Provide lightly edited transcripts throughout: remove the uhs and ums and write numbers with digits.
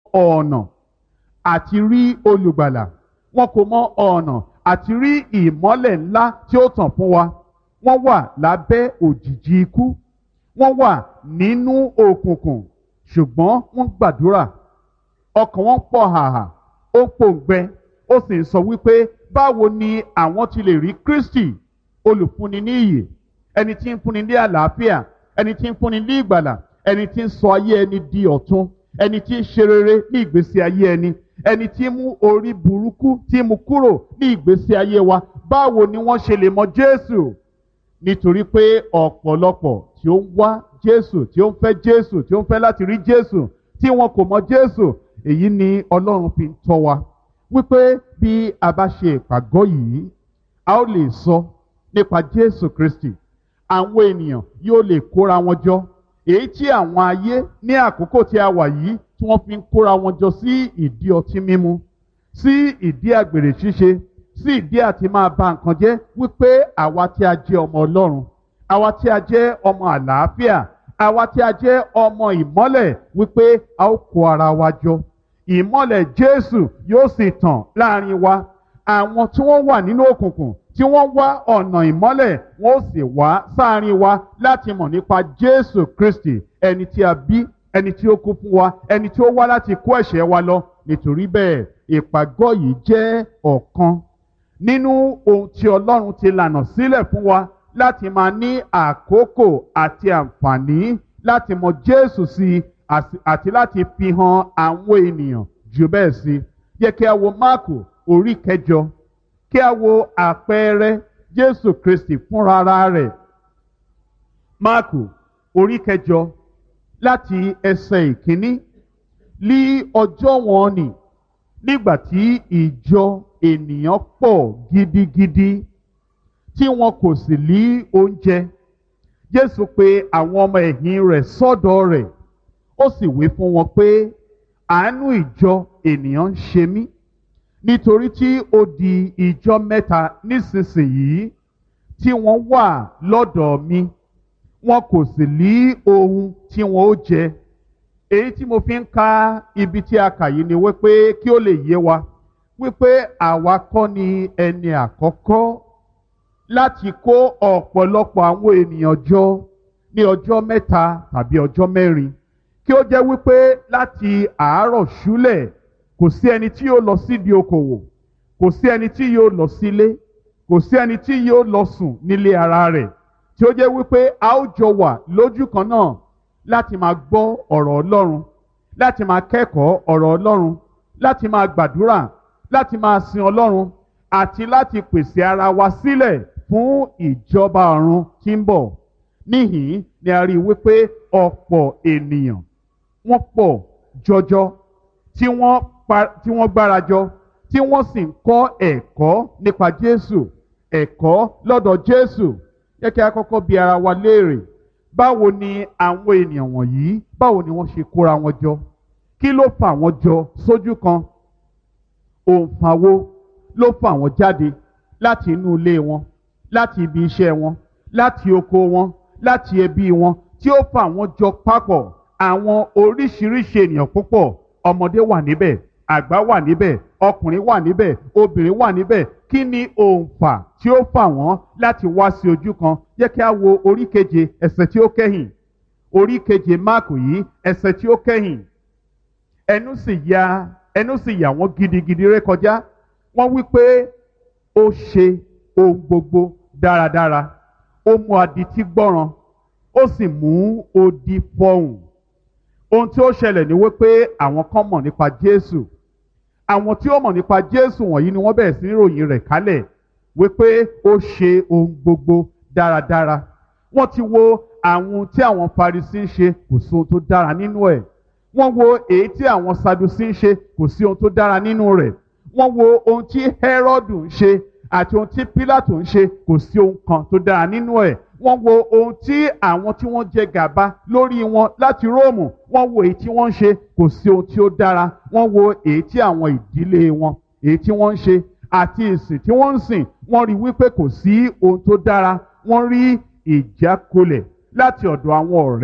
ọ̀nà àti rí olùgbàlà, wọn kò mọ ọ̀nà àti rí ìmọ́lẹ̀ ńlá tí ó tàn fún wa. Wọ́n wà lábẹ́ òjìji ikú, wọ́n wà nínú òkùnkùn, ṣùgbọ́n wọ́n gbàdúrà, ọkàn wọn pọ̀ hàhà, ó ń pòǹgbẹ, ó sì ń sọ wípé báwo ni àwọn ti lè rí Kristi olùfúnni ní ìyè, ẹni tí ń fúnni ní àlàáfíà, ẹni tí ń fúnni ní ìgbàlà, ẹni tí ń sọ ayé ẹni di ọ̀tun, ẹni tí ń ṣe rere ní ìgbésí ayé ẹni, ẹni tí ń mú orí burúkú tí mú kúrò ní ìgbésí ayé wa. Báwo ni wọ́n ṣe lè mọ Jésù? Nítorí pé ọ̀pọ̀lọpọ̀ tí ó ń wá Jésù, tí ó ń fẹ́ Jésù, tí ó ń fẹ́ láti rí Jésù, tí wọn kò mọ Jésù. Èyí ni Ọlọ́run fi ń tọ́ wa wípé bí a bá ṣe ìpàgọ́ yìí, a ó lè sọ nípa Jésù Kristi. Àwọn ènìyàn yóò lè kóra wọn jọ, èyí tí àwọn ayé ní àkókò tí a wà yìí tí wọ́n fi ń kóra wọn jọ sí ìdí ọtí mímu, sí ìdí àgbèrè ṣíṣe, sí ìdí àti máa ba nǹkan jẹ́, wípé àwa tí a jẹ́ ọmọ Ọlọ́run, àwa tí a jẹ́ ọmọ àlàáfíà, àwa tí a jẹ́ ọmọ ìmọ́lẹ̀, wípé a ó kó ara wa jọ. Ìmọ́lẹ̀ Jésù yóò sì tàn láàrin wa. Àwọn tí wọ́n wà nínú òkùnkùn tí wọ́n wá ọ̀nà ìmọ́lẹ̀, wọ́n ó sì wá sáàrin wa láti mọ̀ nípa Jésù Kristi, ẹni tí a bí, ẹni tí ó kú fún wa, ẹni tí ó wá láti kó ẹ̀ṣẹ̀ wa lọ. Nítorí bẹ́ẹ̀, ìpàgọ́ yìí jẹ́ ọ̀kan nínú ohun tí Ọlọ́run ti lànà sílẹ̀ fún wa láti máa ní àkókò àti àǹfààní láti mọ Jésù sí àti láti fi hàn àwọn ènìyàn jù bẹ́ẹ̀ sí. Jẹ́ kí a wo Máàkù orí 8, kí a wo àpẹẹrẹ Jésù Kristi fúnra rẹ̀. Máàkù orí 8 láti ẹsẹ̀ 1. Ní ọjọ́ wọn nì, nígbà tí ìjọ ènìyàn pọ̀ gidigidi tí wọn kò sì ní oúnjẹ, Jésù pe àwọn ọmọ ẹ̀yìn rẹ̀ sọ́dọ̀ rẹ̀, ó sì wí fún wọn pé àánú ìjọ ènìyàn ń ṣe mí, nítorí tí ó di ìjọ 3 nísinsìnyí tí wọ́n wà lọ́dọ̀ mi, wọn kò sì ní ohun tí wọn ó jẹ. Èyí tí mo fi ń ka ibi tí a kà yìí ni wípé kí ó lè yé wa wípé àwa kọ́ ni ẹni àkọ́kọ́ láti kó ọ̀pọ̀lọpọ̀ àwọn ènìyàn jọ ní ọjọ́ 3 tàbí ọjọ́ 4. Kí ó jẹ́ wípé láti àárọ̀ ṣúlẹ̀ kò sí ẹni tí yóò lọ sídìí okòwò, kò sí ẹni tí yóò lọ sílé, kò sí ẹni tí yóò lọ sùn nílé ara rẹ̀, tí ó jẹ́ wípé a ó jọ wà lójú kan náà láti máa gbọ́ ọ̀rọ̀ Ọlọ́run, láti máa kẹ́kọ̀ọ́ ọ̀rọ̀ Ọlọ́run, láti máa gbàdúrà, láti máa sin Ọlọ́run, àti láti pèsè ara wa sílẹ̀ fún ìjọba ọ̀run tí ń bọ̀. Níhìn ni a rí i wípé ọ̀pọ̀ ènìyàn wọ́n pọ̀ jọjọ tí wọ́n gbárajọ, tí wọ́n sì ń kọ́ ẹ̀kọ́ nípa Jésù, ẹ̀kọ́ lọ́dọ̀ Jésù. Jẹ́ kí a kọ́kọ́ bi ara wa léèrè, báwo ni àwọn ènìyàn wọ̀nyí, báwo ni wọ́n ṣe kóra wọn jọ? Kí ló fà wọ́n jọ sójú kan? Òǹfà wo ló fà wọ́n jáde láti inú ilé wọn, láti ibi iṣẹ́ wọn, láti oko wọn, láti ẹbí wọn, tí ó fà wọ́n jọ papọ̀? Àwọn oríṣiríṣi ènìyàn púpọ̀, ọmọdé wà níbẹ̀, àgbà wà níbẹ̀, ọkùnrin wà níbẹ̀, obìnrin wà níbẹ̀. Kí ni òǹfà tí ó fà wọ́n láti wá sí ojú kan? Jẹ́ kí a wo orí 7 ẹsẹ̀ tí ó kẹ́yìn. Orí 7 Máàkù yìí ẹsẹ̀ tí ó kẹ́yìn. Ẹnu sì yà wọ́n gidigidi rékọjá. Wọ́n wí pé ó ṣe ohun gbogbo dáradára. Ó mú adití gbọ́ràn, ó sì mú odi fọhùn. Ohun tí ó ṣẹlẹ̀ ni wípé àwọn kan mọ̀ nípa Jésù. Àwọn tí ó mọ̀ nípa Jésù wọ̀nyí ni wọ́n bẹ̀rẹ̀ sí ní ròyìn rẹ̀ kálẹ̀ wípé ó ṣe ohun gbogbo dáradára. Wọ́n ti wo àwọn tí àwọn Farisí ń ṣe, kò sí ohun tó dára nínú ẹ̀. Wọ́n wo èyí tí àwọn Sadusí ń ṣe, kò sí ohun tó dára nínú rẹ̀. Wọ́n wo ohun tí Hẹ́rọ́dù ń ṣe àti ohun tí Pílátù ń ṣe, kò sí ohun kan tó dára nínú ẹ̀. Wọ́n wo ohun tí àwọn tí wọ́n jẹ gàba lórí wọn láti Róòmù, wọ́n wo èyí tí wọ́n ń ṣe, kò sí ohun tí ó dára. Wọ́n wo èyí tí àwọn ìdílé wọn, èyí tí wọ́n ń ṣe àti ìsìn tí wọ́n ń sìn, wọ́n rí wípé kò sí ohun tó dára. Wọ́n rí ìjákulẹ̀ láti ọ̀dọ̀ àwọn ọ̀rẹ́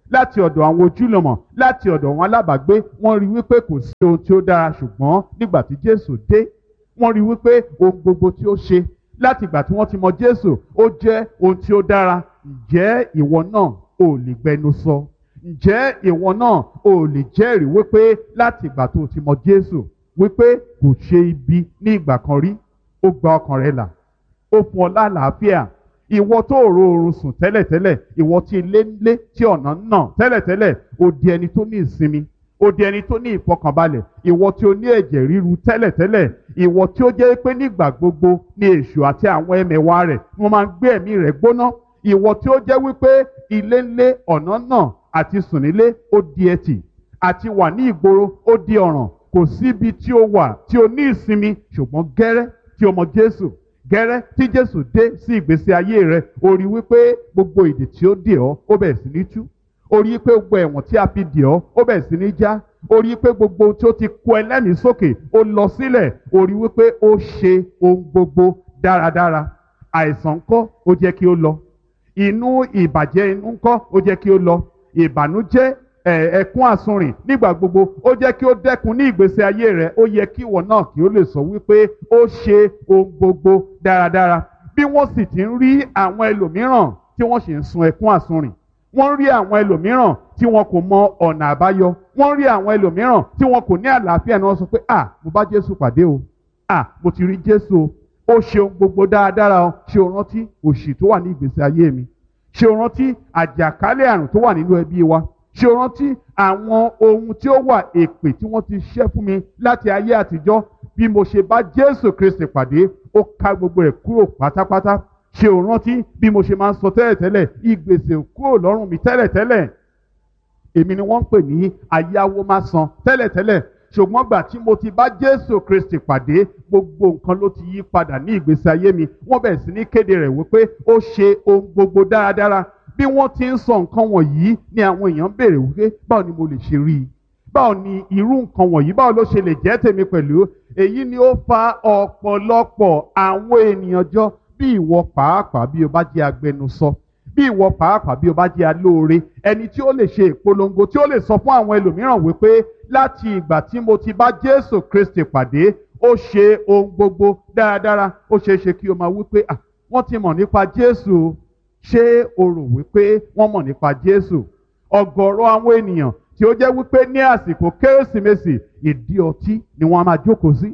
láti ọ̀dọ̀ àwọn ojúlùmọ̀, láti ọ̀dọ̀ àwọn alábàágbé. Wọ́n rí wípé kò sí ohun tí ó dára, ṣùgbọ́n nígbà tí Jésù dé, wọ́n rí wípé ohun gbogbo tí ó ṣe láti ìgbà tí wọ́n ti mọ Jésù ó jẹ́ ohun tí ó dára. Ǹjẹ́ ìwọ náà ò lè gbẹnu sọ? Ǹjẹ́ ìwọ náà ò lè jẹ́rìí wípé láti ìgbà tó ti mọ Jésù wípé kò ṣe ibi ní ìgbà kan rí, ó gba ọkàn rẹ là, ó fún ọ lálàáfíà? Ìwọ tó ò roorun sùn tẹ́lẹ̀tẹ́lẹ̀, ìwọ tí ilé ń lé tí ọ̀nà ń nà tẹ́lẹ̀tẹ́lẹ̀, ó di ẹni tó ní ìsinmi, ó di ẹni tó ní ìfọkànbalẹ̀. Ìwọ tí ó ní ẹ̀jẹ̀ ríru tẹ́lẹ̀tẹ́lẹ̀, ìwọ tí ó jẹ́ pé nígbà gbogbo ni èṣù àti àwọn ẹmẹ̀wà rẹ̀ wọ́n máa ń gbé ẹ̀mí rẹ̀ gbóná. Ìwọ tí ó jẹ́ wípé ilé ń lé ọ̀nà náà àti sùn nílé ó di ẹtì, àti wà ní ìgboro ó di ọ̀ràn. Kò síbi tí ó wà tí ó ní ìsinmi, ṣùgbọ́n gẹ́rẹ́ tí o mọ Jésù, gẹ́rẹ́ tí Jésù dé sí ìgbésí ayé rẹ, ó rí wípé gbogbo ìdè tí ó dè ọ́ ó bẹ̀rẹ̀ sí ní tú. Ó rí pé gbogbo ẹ̀wọ̀n tí a fi dè ọ́ ó bẹ̀rẹ̀ sí ní já. Ó rí pé gbogbo tí ó ti kó ẹlẹ́mìí sókè ó lọ sílẹ̀. Ó rí wípé ó ṣe ohun gbogbo dáradára. Àìsàn ńkọ́ ó jẹ́ kí ó lọ. Inú ìbàjẹ́ inú ńkọ́ ó jẹ́ kí ó lọ. Ìbànújẹ́ ẹkún àsunrìn nígbà gbogbo ó jẹ́ kí ó dẹ́kun ní ìgbésí ayé rẹ̀. Ó yẹ kí ìwọ náà kí ó lè sọ wípé ó ṣe ohun gbogbo dáradára. Bí wọ́n sì ti ń rí àwọn ẹlòmíràn tí wọ́n sì ń sun ẹkún àsunrìn, wọ́n rí àwọn ẹlòmíràn tí wọn kò mọ ọ̀nà àbáyọ, wọ́n rí àwọn ẹlòmíràn tí wọn kò ní àlàáfíà, ni wọ́n sọ pé mo bá Jésù pàdé o, mo ti rí Jésù o, ó ṣe ohun gbogbo dáradára o. Ṣé o rántí òṣì tó wà ní ìgbésí ayé mi? Ṣé o rántí àjàkálẹ̀ àrùn tó wà nínú ẹbí wa? Ṣé o rántí àwọn ohun tí ó wà, èpè tí wọ́n ti ṣẹ́ fún mi láti ayé àtijọ́? Bí mo ṣe bá Jésù Kristi pàdé, ó ká gbogbo rẹ̀ kúrò pátápátá. Ṣé o rántí bí mo ṣe máa ń sọ tẹ́lẹ̀tẹ́lẹ̀, ìgbèsè kúrò lọ́rùn mi tẹ́lẹ̀tẹ́lẹ̀? Èmi ni wọ́n ń pè ní ayáwó má san tẹ́lẹ̀tẹ́lẹ̀, ṣùgbọ́n gbà tí mo ti bá Jésù Kristi pàdé, gbogbo nǹkan ló ti yí padà ní ìgbésí ayé mi. Wọ́n bẹ̀rẹ̀ sí ní kéde rẹ̀ wípé ó ṣe ohun gbogbo dáradára. Bí wọ́n ti ń sọ nǹkan wọ̀nyí ni àwọn èèyàn béèrè wípé báwo ni mo lè ṣe rí i? Báwo ni irú nǹkan wọ̀nyí, báwo ló ṣe lè jẹ́ tèmi pẹ̀lú? Èyí ni ó fa ọ̀pọ̀lọpọ̀ àwọn ènìyàn jọ. Bí ìwọ pàápàá bí o bá jẹ́ agbẹnusọ, bí ìwọ pàápàá bí o bá jẹ́ alóore, ẹni tí ó lè ṣe ìpolongo, tí ó lè sọ fún àwọn ẹlòmíràn wípé láti ìgbà tí mo ti bá Jésù Kristi pàdé, ó ṣe ohun gbogbo dáradára. Ó ṣeé ṣe kí o máa wípé wọ́n ti mọ̀ nípa Jésù. Ṣé o rò wípé wọ́n mọ̀ nípa Jésù? Ọ̀gọ̀rọ̀ àwọn ènìyàn tí ó jẹ́ wípé ní àsìkò Kérésìmesì ìdí ọtí ni wọ́n máa jókòó sí.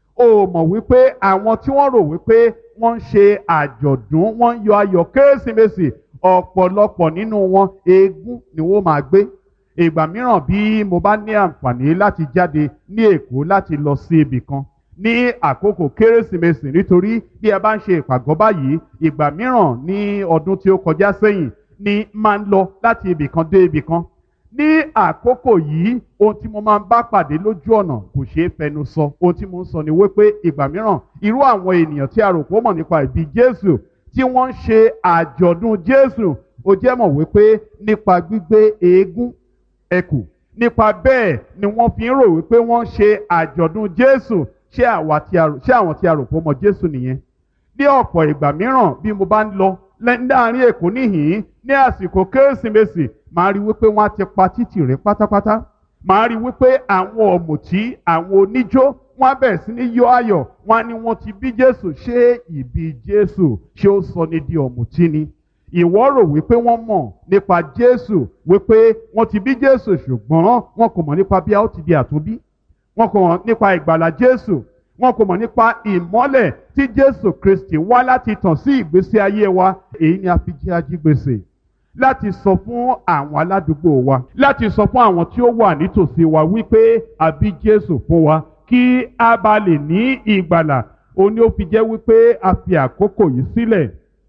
O mọ̀ wípé àwọn tí wọ́n rò wípé wọ́n ń ṣe àjọ̀dún, wọ́n ń yọ ayọ̀ Kérésìmesì, ọ̀pọ̀lọpọ̀ nínú wọn eégún ni wọ́n máa gbé. Ìgbà mìíràn bí mo bá ní àǹfààní láti jáde ní Èkó láti lọ sí ibì kan ní àkókò Kérésìmesì, nítorí bí a bá ń ṣe ìpàgọ́ báyìí, ìgbà mìíràn ní ọdún tí ó kọjá sẹ́yìn ni máa ń lọ láti ibì kan dé ibì kan. Ní àkókò yìí, ohun tí mo máa ń bá pàdé lójú ọ̀nà kò ṣeé fẹnu sọ. Ohun tí mo ń sọ ni wípé ìgbà mìíràn irú àwọn ènìyàn tí a rò pé ó mọ̀ nípa ìbí Jésù, tí wọ́n ń ṣe àjọ̀dún Jésù, ó jẹ́ mọ̀ wípé nípa gbígbé eégún, ẹkù, nípa bẹ́ẹ̀ ni wọ́n fi ń rò wípé wọ́n ń ṣe àjọ̀dún Jésù. Ṣé àwọn tí a rò pé ó mọ Jésù nìyẹn? Ní ọ̀pọ̀ ìgbà mìíràn bí mo bá ń lọ láàrin Èkó níhìn-ín ní àsìkò Kérésìmesì, màá rí wípé wọ́n á ti pa títì rẹ̀ pátápátá. Màá rí wípé àwọn ọ̀mùtí, àwọn oníjó, wọ́n á bẹ̀rẹ̀ sí ní yọ ayọ̀. Wọ́n á ní wọ́n ti bí Jésù. Ṣé ìbí Jésù ṣé ó sọ ní di ọ̀mùtí ni? Ìwọ rò wípé wọ́n mọ̀ nípa Jésù, wípé wọ́n ti bí Jésù, ṣùgbọ́n wọn kò mọ̀ nípa bí a ó ti di àtúnbí. Wọn kò mọ̀ nípa ìgbàlà Jésù. Wọn kò mọ̀ nípa ìmọ́lẹ̀ tí Jésù Kristi wá láti tàn sí ìgbésí ayé wa. Èyí ni a fi jẹ́ ajígbèsè láti sọ fún àwọn aládùúgbò wa, láti sọ fún àwọn tí ó wà nítòsí wa wípé a bí Jésù fún wa kí a bá lè ní ìgbàlà. Ó ní ó fi jẹ́ wípé a fi àkókò yìí sílẹ̀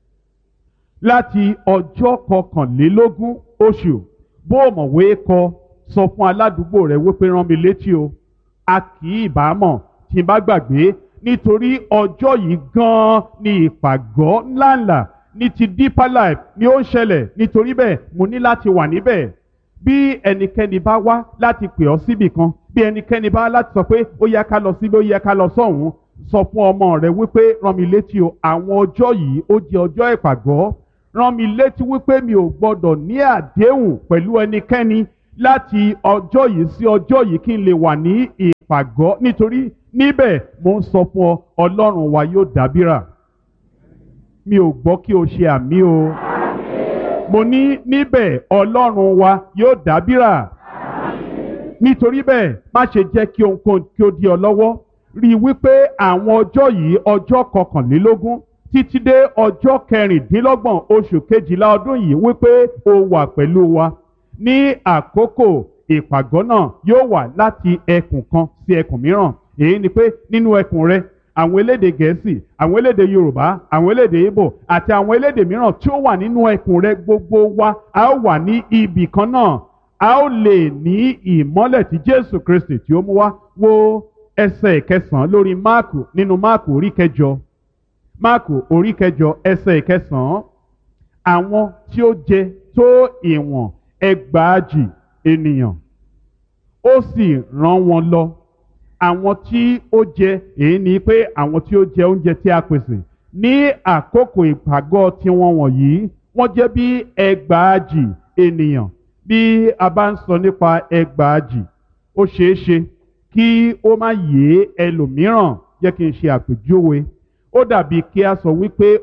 láti ọjọ́ 21 oṣù. Bó o mọ̀wé kọ, sọ fún aládùúgbò rẹ wípé rán mi létí o. A kì í bá mọ̀ tí n bá gbàgbé, nítorí ọjọ́ yìí gan-an ni ìpàgọ́ ńláńlá ní ti Deeper Life ni ó ń ṣẹlẹ̀. Nítorí bẹ́ẹ̀ mo ní láti wà níbẹ̀. Bí ẹnikẹ́ni bá wá láti pè ọ́ síbì kan, bí ẹnikẹ́ni bá láti sọ pé ó yẹ ká lọ síbí, ó yẹ ká lọ sọ́hùn, sọ fún ọmọ rẹ wípé rán mi létí o. Àwọn ọjọ́ yìí ó jẹ́ ọjọ́ ìpàgọ́. rán mi létí wípé mi ò gbọdọ̀ ní àdéhùn pẹ̀lú ẹnikẹ́ni láti ọjọ́ yìí sí ọjọ́ yìí kí n lè wà ní ìpàgọ́, nítorí níbẹ̀ mo ń sọ fún ọ, Ọlọ́run wa yóò dábìrà. Mi ò gbọ́ kí o ṣe àmì o. Mo ní níbẹ̀ Ọlọ́run wa yóò dábìrà. Nítorí bẹ́ẹ̀ má ṣe jẹ́ kí ohunkóhun kí ó dí ọ lọ́wọ́. Rí i wípé àwọn ọjọ́ yìí, ọjọ́ 21 títí dé ọjọ́ 26 oṣù kejìlá ọdún yìí, wípé o wà pẹ̀lú wa. Ní àkókò ìpàgọ́ náà yóò wà láti ẹkùn kan sí ẹkùn mìíràn. Èyí ni pé nínú ẹkùn rẹ, àwọn elédè Gẹ̀ẹ́sì, àwọn elédè Yorùbá, àwọn elédè Ìgbò àti àwọn elédè mìíràn tí ó wà nínú ẹkùn rẹ, gbogbo wa a ó wà ní ibì kan náà. A ó lè ní ìmọ́lẹ̀ tí Jésù Kristi tí ó mú wá. Wo ẹsẹ̀ 9 lórí Máàkù, nínú Máàkù orí 8. Máàkù orí 8 ẹsẹ̀ 9. Àwọn tí ó jẹ tó ìwọ̀n 1,000 ènìyàn, ó sì rán wọn lọ. Àwọn tí ó jẹ, èyí ni pé àwọn tí ó jẹ oúnjẹ tí a pèsè ní àkókò ìpàgọ́ tiwọn wọ̀nyí, wọ́n jẹ́ bí 1,000 ènìyàn. Bí a bá ń sọ nípa 1,000, ó ṣeé ṣe kí ó má yé ẹlòmíràn. Jẹ́ kí n ṣe àpèjúwe. Ó dàbí kí a sọ wípé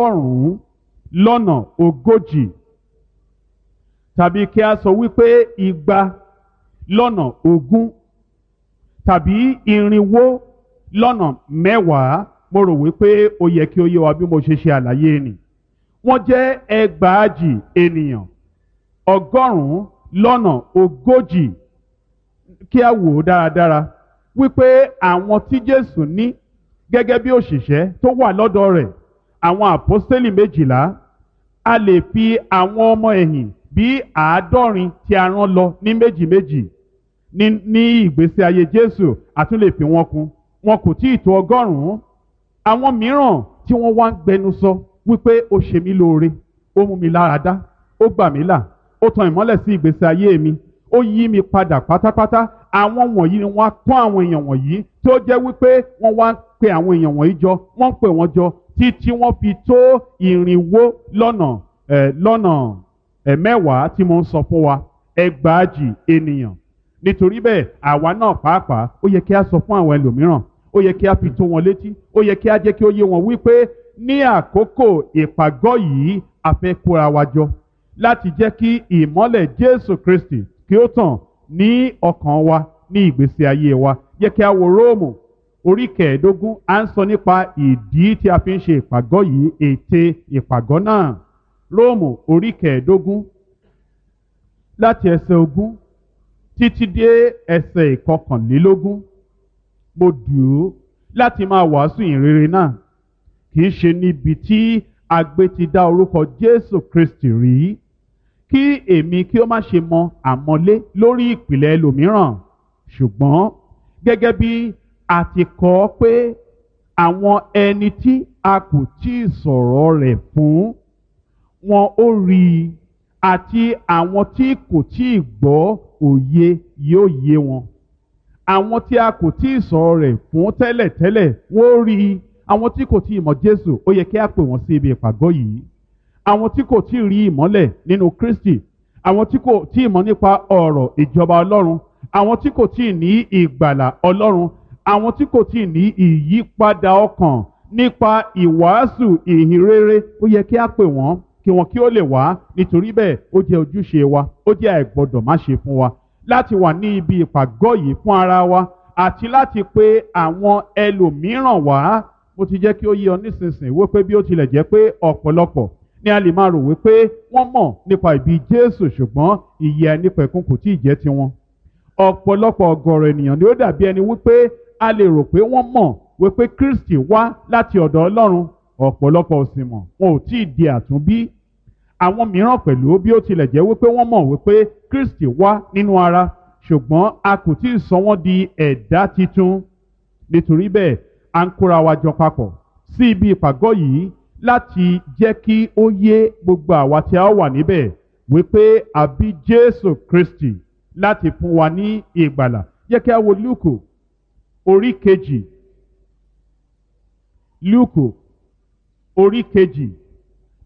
140 tàbí kí a sọ wípé 220 tàbí 410. Mo rò wípé ó yẹ kí ó yé wa bí mo ṣe ṣe àlàyé nì. Wọ́n jẹ́ 1,000 ènìyàn, 140. Kí a wò ó dáradára wípé àwọn tí Jésù ní gẹ́gẹ́ bí òṣìṣẹ́ tó wà lọ́dọ̀ rẹ̀, àwọn àpọ́stélì 12, a lè fi àwọn ọmọ ẹ̀yìn bí 70 tí a rán lọ ní méjì ní ìgbésí ayé Jésù, a tún lè fi wọn kún. Wọn kò tí ì tó 100. Àwọn mìíràn tí wọ́n wá ń gbẹnu sọ wípé ó ṣe mí lóore, ó mú mi lára dá, ó gbà mí là, ó tan ìmọ́lẹ̀ sí ìgbésí ayé mi, ó yí mi padà pátápátá. Àwọn wọ̀nyí ni wọ́n á kọ́ àwọn èèyàn wọ̀nyí tí ó jẹ́ wípé wọ́n wá ń pe àwọn èèyàn wọ̀nyí jọ, wọ́n ń pè wọ́n jọ títí wọ́n fi tó 410 tí mo ń sọ fún wa, 1,000 ènìyàn. Nítorí bẹ́ẹ̀ àwa náà pàápàá ó yẹ kí a sọ fún àwọn ẹlòmíràn, ó yẹ kí a fi tó wọn létí, ó yẹ kí a jẹ́ kí ó yé wọn wípé ní àkókò ìpàgọ́ yìí a fẹ́ kóra wa jọ láti jẹ́ kí ìmọ́lẹ̀ Jésù Kristi kí ó tàn ní ọkàn wa, ní ìgbésí ayé wa. Jẹ́ kí a wo Róòmù orí 15. À ń sọ nípa ìdí tí a fi ń ṣe ìpàgọ́ yìí, ète ìpàgọ́ náà. Róòmù orí 15 láti ẹsẹ̀ 20 títí dé ẹsẹ̀ 21. Mo dùn láti máa wàásù ìrere náà, kì í ṣe níbi tí agbe ti dá orúkọ Jésù Kristi rí, kí èmi kí ó má ṣe mọ àmọ́lé lórí ìpìlẹ̀ ẹlòmíràn. Ṣùgbọ́n gẹ́gẹ́ bí a ti kọ ọ́ pé àwọn ẹni tí a kò tí ì sọ̀rọ̀ rẹ̀ fún wọn ó rí i, àti àwọn tí kò tí ì gbọ́ òye yóò yé wọn. Àwọn tí a kò tí ì sọ̀rọ̀ rẹ̀ fún tẹ́lẹ̀tẹ́lẹ̀ wọ́n ó rí i. Àwọn tí kò tí ì mọ̀ Jésù, ó yẹ kí a pè wọ́n sí ibi ìpàgọ́ yìí. Àwọn tí kò tí ì rí ìmọ́lẹ̀ nínú Kristi, àwọn tí kò tí ì mọ̀ nípa ọ̀rọ̀ ìjọba Ọlọ́run, àwọn tí kò tí ì ní ìgbàlà Ọlọ́run, àwọn tí kò tí ì ní ìyípadà ọkàn nípa ìwàásù ìhìnrere, ó yẹ kí a pè wọ́n kí wọn kí ó lè wá. Nítorí bẹ́ẹ̀ ó jẹ́ ojúṣe wa, ó jẹ́ àìgbọ́dọ̀ má ṣe fún wa láti wà ní ibi ìpàgọ́ yìí fún ara wa àti láti pe àwọn ẹlòmíràn wá. Mo ti jẹ́ kí ó yé ọ nísinsìnyí wípé bí ó tilẹ̀ jẹ́ pé ọ̀pọ̀lọpọ̀ ni a lè máa rò wípé wọ́n mọ̀ nípa ìbí Jésù, ṣùgbọ́n ìyè àìnípẹ̀kun kò tí ì jẹ́ tiwọn. Ọ̀pọ̀lọpọ̀ ọ̀gọ̀rọ̀ ènìyàn ni ó dàbí ẹni wípé a lè rò pé wọ́n mọ̀ wípé Kristi wá láti ọ̀dọ̀ Ọlọ́run, ọ̀pọ̀lọpọ̀ ò sì mọ̀, wọn ò tí ì di àtúnbí. Àwọn mìíràn pẹ̀lú bí ó tilẹ̀ jẹ́ wípé wọ́n mọ̀ wípé Kristi wá nínú ara, ṣùgbọ́n a kò tí ì sọ wọ́n di ẹ̀dá titun. Nítorí bẹ́ẹ̀ à ń kóra wa jọ papọ̀ sí ibi ìpàgọ́ yìí láti jẹ́ kí ó yé gbogbo àwa tí a wà níbẹ̀ wípé a bí Jésù Kristi láti fún wa ní ìgbàlà. Jẹ́ kí a wo Lúùkù orí 2. Lúùkù orí 2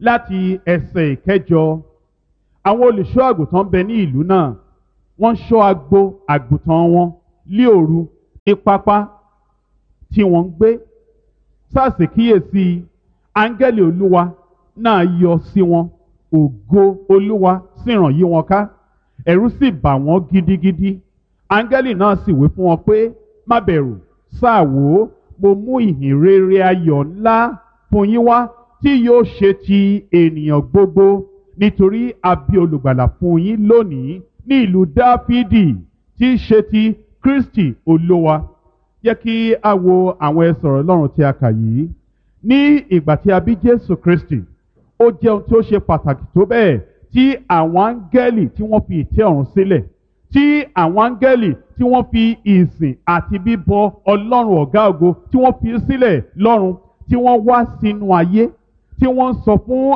láti ẹsẹ̀ ìkẹjọ. Àwọn olùṣọ́ àgùntàn bẹ ní ìlú náà, wọ́n ṣọ́ agbo àgùntàn wọn lí òru ní pápá tí wọ́n ń gbé. Sáàsì kíyèsí, áńgẹ́lì Olúwa náà yọ sí wọn, ògo Olúwa sì ràn yí wọn ká, ẹ̀rù sì bà wọ́n gidigidi. Áńgẹ́lì náà sì wí fún wọn pé, má bẹ̀rù, sáà wò ó, mo mú ìhìn rere ayọ̀ ńlá fún yín wá tí yóò ṣe ti ènìyàn gbogbo, nítorí a bí olùgbàlà fún yín lónìí ní ìlú Dáfídì, tí í ṣe ti Kristi Olúwa. Jẹ́ kí a wo àwọn ẹsẹ̀ ọ̀rọ̀ Ọlọ́run tí a kà yìí. Ní ìgbà tí a bí Jésù Kristi, ó jẹ́ ohun tí ó ṣe pàtàkì tó bẹ́ẹ̀ tí àwọn áńgẹ́lì tí wọ́n fi ìtẹ́ ọ̀run sílẹ̀, tí àwọn áńgẹ́lì tí wọ́n fi ìsìn àti bíbọ Ọlọ́run ọ̀gá ògo tí wọ́n fi sílẹ̀ lọ́run, tí wọ́n wá sínú ayé, tí wọ́n ń sọ fún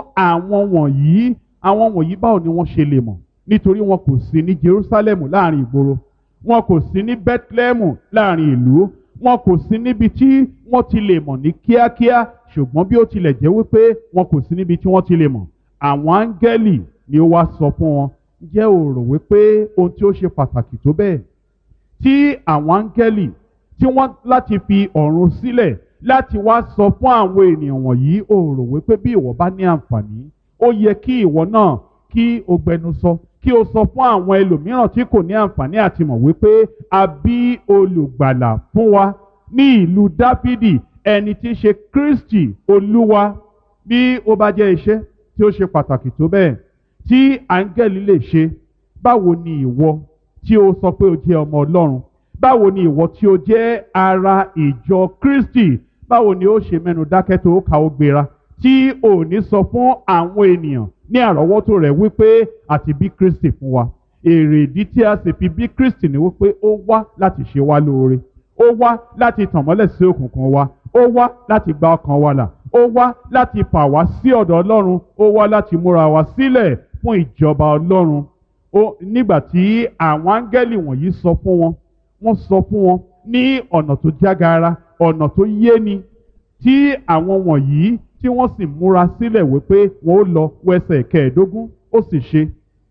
àwọn wọ̀nyí báwo ni wọ́n ṣe lè mọ̀, nítorí wọn kò sí ní Jerúsálẹ́mù láàrin ìgboro, wọn kò sí ní Bẹ́tlẹ́mù láàrin ìlú, wọn kò sí níbi tí wọ́n ti lè mọ̀ ní kíákíá. Ṣùgbọ́n bí ó tilẹ̀ jẹ́ wípé wọn kò sí níbi tí wọ́n ti lè mọ̀, àwọn áńgẹ́lì ni ó wá sọ fún wọn. Ǹjẹ́ o rò wípé ohun tí ó ṣe pàtàkì tó bẹ́ẹ̀ tí àwọn áńgẹ́lì tí wọ́n láti fi ọ̀run sílẹ̀ láti wá sọ fún àwọn ènìyàn wọ̀nyí, o rò wípé bí ìwọ bá ní àǹfààní, ó yẹ kí ìwọ náà kí o gbẹnusọ, kí o sọ fún àwọn ẹlòmíràn tí kò ní àǹfààní àti mọ̀ wípé a bí olùgbàlà fún wa ní ìlú Dáfídì, ẹni tí í ṣe Kristi Olúwa. Bí ó bá jẹ́ iṣẹ́ tí ó ṣe pàtàkì tó bẹ́ẹ̀ tí áńgẹ́lì lè ṣe, báwo ni ìwọ tí ó sọ pé o jẹ́ ọmọ Ọlọ́run, báwo ni ìwọ tí ó jẹ́ ara ìjọ Kristi, báwo ni ó ṣe mẹ́nu dákẹ́ tó kà ó gbéra, tí ò ní sọ fún àwọn ènìyàn ní àrọ́wọ́tó rẹ̀ wípé àti bí Kristi fún wa. Èrè ìdí tí a sì fi bí Kristi ni wípé ó wá láti ṣe wá lóore, ó wá láti tàn mọ́lẹ̀ sí òkùnkùn wa, ó wá láti gba ọkàn wa là, ó wá láti fà wá sí ọ̀dọ̀ Ọlọ́run, ó wá láti múra wa sílẹ̀ fún ìjọba Ọlọ́run. Nígbà tí àwọn áńgẹ́lì wọ̀nyí sọ fún wọn, wọ́n sọ fún wọn ní ọ̀nà tó jágara, ọ̀nà tó yéni, tí àwọn wọ̀nyí tí wọ́n sì múra sílẹ̀ wípé wọ́n ó lọ wẹsẹ̀ 15, ó sì ṣe.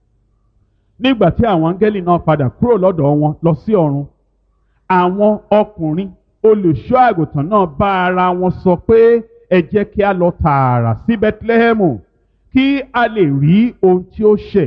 Nígbà tí àwọn áńgẹ́lì náà padà kúrò lọ́dọ̀ wọn lọ sí ọ̀run, àwọn ọkùnrin olùṣọ́ àgùntàn náà bá ara wọn sọ pé ẹ jẹ́ kí a lọ tààrà sí Bẹ́tlẹ́hẹ́mù kí a lè rí ohun tí ó ṣe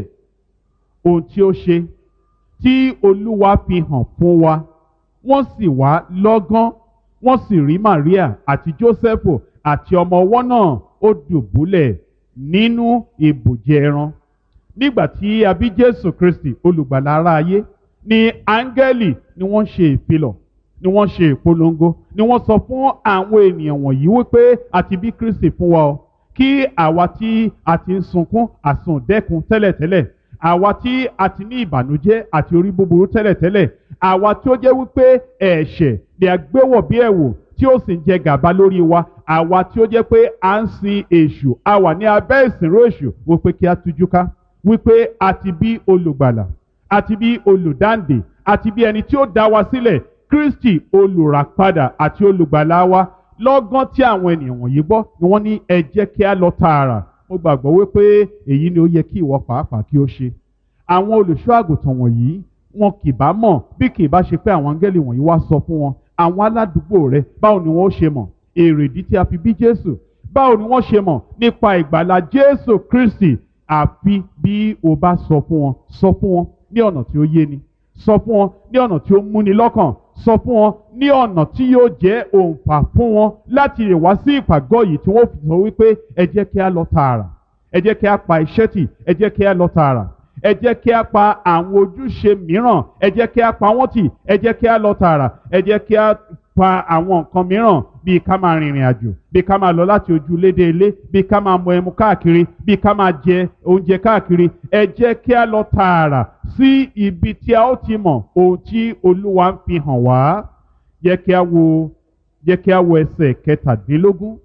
tí Olúwa fi hàn fún wa. Wọ́n sì wá lọ́gán, wọ́n sì rí Màríà àti Jósẹ́fù àti ọmọ ọwọ́ náà, ó dùbúlẹ̀ nínú ibùjẹ ẹran. Nígbà tí a bí Jésù Kristi olùgbàlà ará ayé, ni áńgẹ́lì ni wọ́n ṣe ìfilọ̀, ni wọ́n ṣe ìpolongo, ni wọ́n sọ fún àwọn ènìyàn wọ̀nyí wípé àti bí Kristi fún wa o, kí àwa tí a ti ń sunkún àsundẹ́kun tẹ́lẹ̀tẹ́lẹ̀, àwa tí a ti ní ìbànújẹ́ àti orí búburú tẹ́lẹ̀tẹ́lẹ̀, àwa tí ó jẹ́ wípé ẹ̀ṣẹ̀ ni a gbé wọ̀ bí ẹ̀wù tí ó sì ń jẹ gàba lórí wa, àwa tí ó jẹ́ pé à ń sin èṣù, a wà ní abẹ́ ìsìnrú èṣù, wípé kí a tújú ká, wípé àti bí olùgbàlà, àti bí olùdáǹdè, àti bí ẹni tí ó dá wa sílẹ̀, Kristi olùràpadà àti olùgbàlà wa. Lọ́gán tí àwọn ènìyàn wọ̀nyí gbọ́ ni wọ́n ní ẹ jẹ́ kí a lọ tààrà. Mo gbàgbọ́ wípé èyí ni ó yẹ kí ìwọ pàápàá kí ó ṣe. Àwọn olùṣọ́ àgùntàn wọ̀nyí wọn kì bá mọ̀ bí kì bá ṣe pé àwọn áńgẹ́lì wọ̀nyí wá sọ fún wọn. Àwọn aládùúgbò rẹ, báwo ni wọ́n ó ṣe mọ̀ èrèdí tí a fi bí Jésù? Báwo ni wọ́n ṣe mọ̀ nípa ìgbàlà Jésù Kristi? Àfi bí o bá sọ fún wọn ní ọ̀nà tí ó yéni, sọ fún wọn ní ọ̀nà tí ó múni lọ́kàn, sọ fún wọn ní ọ̀nà tí yóò jẹ́ òǹfà fún wọn láti lè wá sí ìpàgọ́ yìí, tí wọ́n fi sọ wípé ẹ jẹ́ kí a lọ tààrà, ẹ jẹ́ kí a pa iṣẹ́ tì, ẹ jẹ́ kí a lọ tààrà, ẹ jẹ́ kí a pa àwọn ojúṣe mìíràn, ẹ jẹ́ kí a pa wọ́n tì, ẹ jẹ́ kí a lọ tààrà, ẹ jẹ́ kí a pa àwọn nǹkan mìíràn bíi ká máa rìnrìn àjò, bíi ká máa lọ láti ojú ilé dé ilé, bíi ká máa mu ẹmu káàkiri, bíi ká máa jẹ oúnjẹ káàkiri. Ẹ jẹ́ kí a lọ tààrà sí ibi tí a ó ti mọ̀ ohun tí Olúwa ń fi hàn wá. Jẹ́ kí a wo ẹsẹ̀ 17.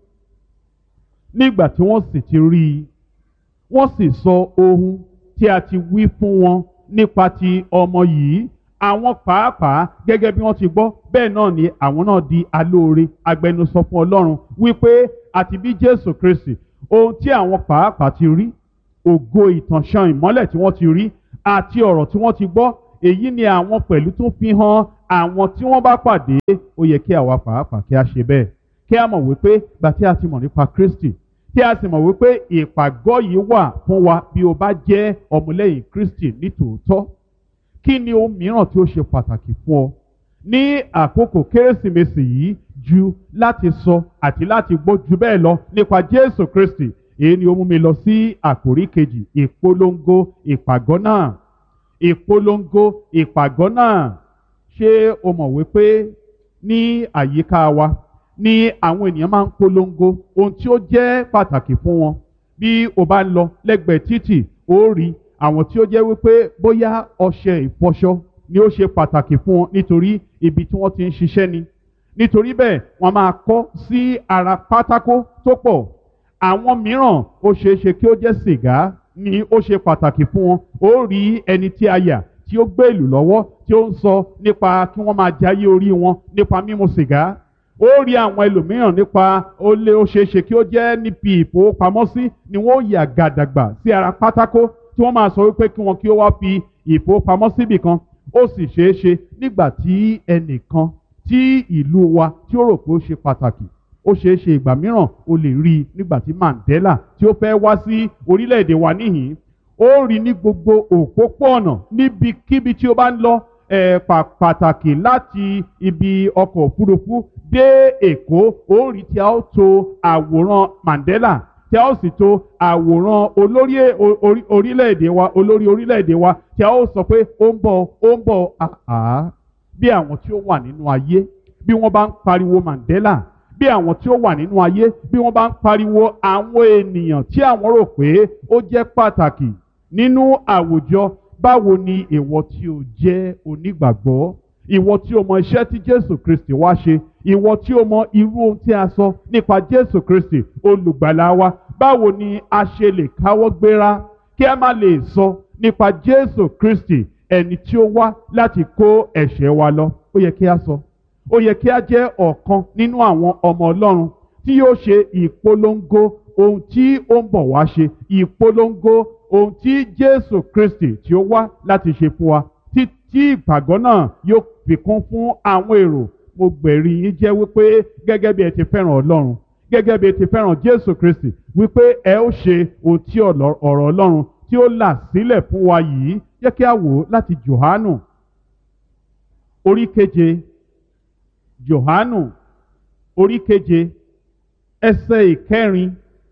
Nígbà tí wọ́n sì ti rí i, wọ́n sì sọ ohun tí a ti wí fún wọn nípa ti ọmọ yìí. Àwọn pàápàá gẹ́gẹ́ bí wọ́n ti gbọ́, bẹ́ẹ̀ náà ni àwọn náà di alóore agbẹnusọ fún Ọlọ́run wípé àti bí Jésù Kristi ohun tí àwọn pàápàá ti rí, ògo ìtànṣán ìmọ́lẹ̀ tí wọ́n ti rí àti ọ̀rọ̀ tí wọ́n ti gbọ́, èyí ni àwọn pẹ̀lú tó fi hàn àwọn tí wọ́n bá pàdé. Ó yẹ kí àwa pàápàá kí a ṣe bẹ́ẹ̀, kí a mọ̀ wípé gbà tí a ti mọ̀ nípa Kristi, tí a sì mọ̀ wípé ìpàgọ́ yìí wà fún wa bí o bá jẹ́ ọmọlẹ́yìn Kristi nítòótọ́. Kí ni ohun mìíràn tí ó ṣe pàtàkì fún ọ ní àkókò Kérésìmesì yìí ju láti sọ àti láti gbọ́ ju bẹ́ẹ̀ lọ nípa Jésù Kristi? Èyí ni ó mú mi lọ sí àkòrí kejì, ìpolongo ìpàgọ́ náà. Ìpolongo ìpàgọ́ náà. Ṣé o mọ̀ wípé ní àyíká wa ni àwọn ènìyàn máa ń polongo ohun tí ó jẹ́ pàtàkì fún wọn? Bí o bá ń lọ lẹ́gbẹ̀ẹ́ títì, ó rí àwọn tí ó jẹ́ wípé bóyá ọṣẹ ìfọṣọ ni ó ṣe pàtàkì fún wọn nítorí ibi tí wọ́n ti ń ṣiṣẹ́ ni. Nítorí bẹ́ẹ̀ wọ́n máa kọ́ sí ara pátákó tó pọ̀. Àwọn mìíràn ó ṣeé ṣe kí ó jẹ́ sìgá ni ó ṣe pàtàkì fún wọn. Ó rí ẹni tí a yà tí ó gbé ìlú lọ́wọ́ tí ó ń sọ nípa kí wọ́n máa jayé orí wọn nípa mímu sìgá. Ó rí àwọn ẹlòmíràn nípa ó ṣeé ṣe kí ó jẹ́ níbi ìfowópamọ́sí ni wọ́n yà gàdàgbà sí ara pátákó tí wọ́n máa sọ wípé kí wọn kí ó wá fi ìfowópamọ́sí bì kan. Ó sì ṣeé ṣe nígbà tí ẹnìkan tí ìlú wa tí ó rò pé ó ṣe pàtàkì, ó ṣeé ṣe ìgbà mìíràn o lè rí i nígbà tí Mandela tí ó fẹ́ wá sí orílẹ̀-èdè wa níhìn. Ó rí ní gbogbo òpópó-ọ̀nà níbikíbi tí ó bá ń lọ. Pàtàkì láti ibi ọkọ̀ òfurufú dé Èkó, ó rí tí a ó to àwòrán Mandela, tí a ó sì to àwòrán olórí orílẹ̀-èdè wa tí a ó sọ pé ó ń bọ̀. Bí àwọn tí ó wà nínú ayé bí wọ́n bá ń pariwo Mandela, bí àwọn tí ó wà nínú ayé bí wọ́n bá ń pariwo àwọn ènìyàn tí àwọn rò pé ó jẹ́ pàtàkì nínú àwùjọ, báwo ni ìwọ tí o jẹ́ onígbàgbọ́, ìwọ tí o mọ iṣẹ́ tí Jésù Kristi wá ṣe, ìwọ tí o mọ irú ohun tí a sọ nípa Jésù Kristi olùgbàlà wa, báwo ni a ṣe lè káwọ́ gbéra kí a má lè sọ nípa Jésù Kristi, ẹni tí ó wá láti kó ẹ̀ṣẹ̀ wa lọ? Ó yẹ kí a sọ. Ó yẹ kí a jẹ́ ọ̀kan nínú àwọn ọmọ Ọlọ́run tí yóò ṣe ìpolongo ohun tí ó ń bọ̀ wá ṣe, ìpolongo ohun tí Jésù Kristi tí ó wá láti ṣe fún wa, tí ìpàgọ́ náà yóò fi kún fún àwọn èrò. Mo gbẹ̀rí yín jẹ́ wípé gẹ́gẹ́ bí ẹ ti fẹ́ràn Ọlọ́run, gẹ́gẹ́ bí ẹ ti fẹ́ràn Jésù Kristi, wípé ẹ ó ṣe ohun tí ọ̀rọ̀ Ọlọ́run tí ó là sílẹ̀ fún wa yìí. Jẹ́ kí a wò ó láti Jòhánù orí keje. Jòhánù orí keje ẹsẹ̀ ìkẹrin.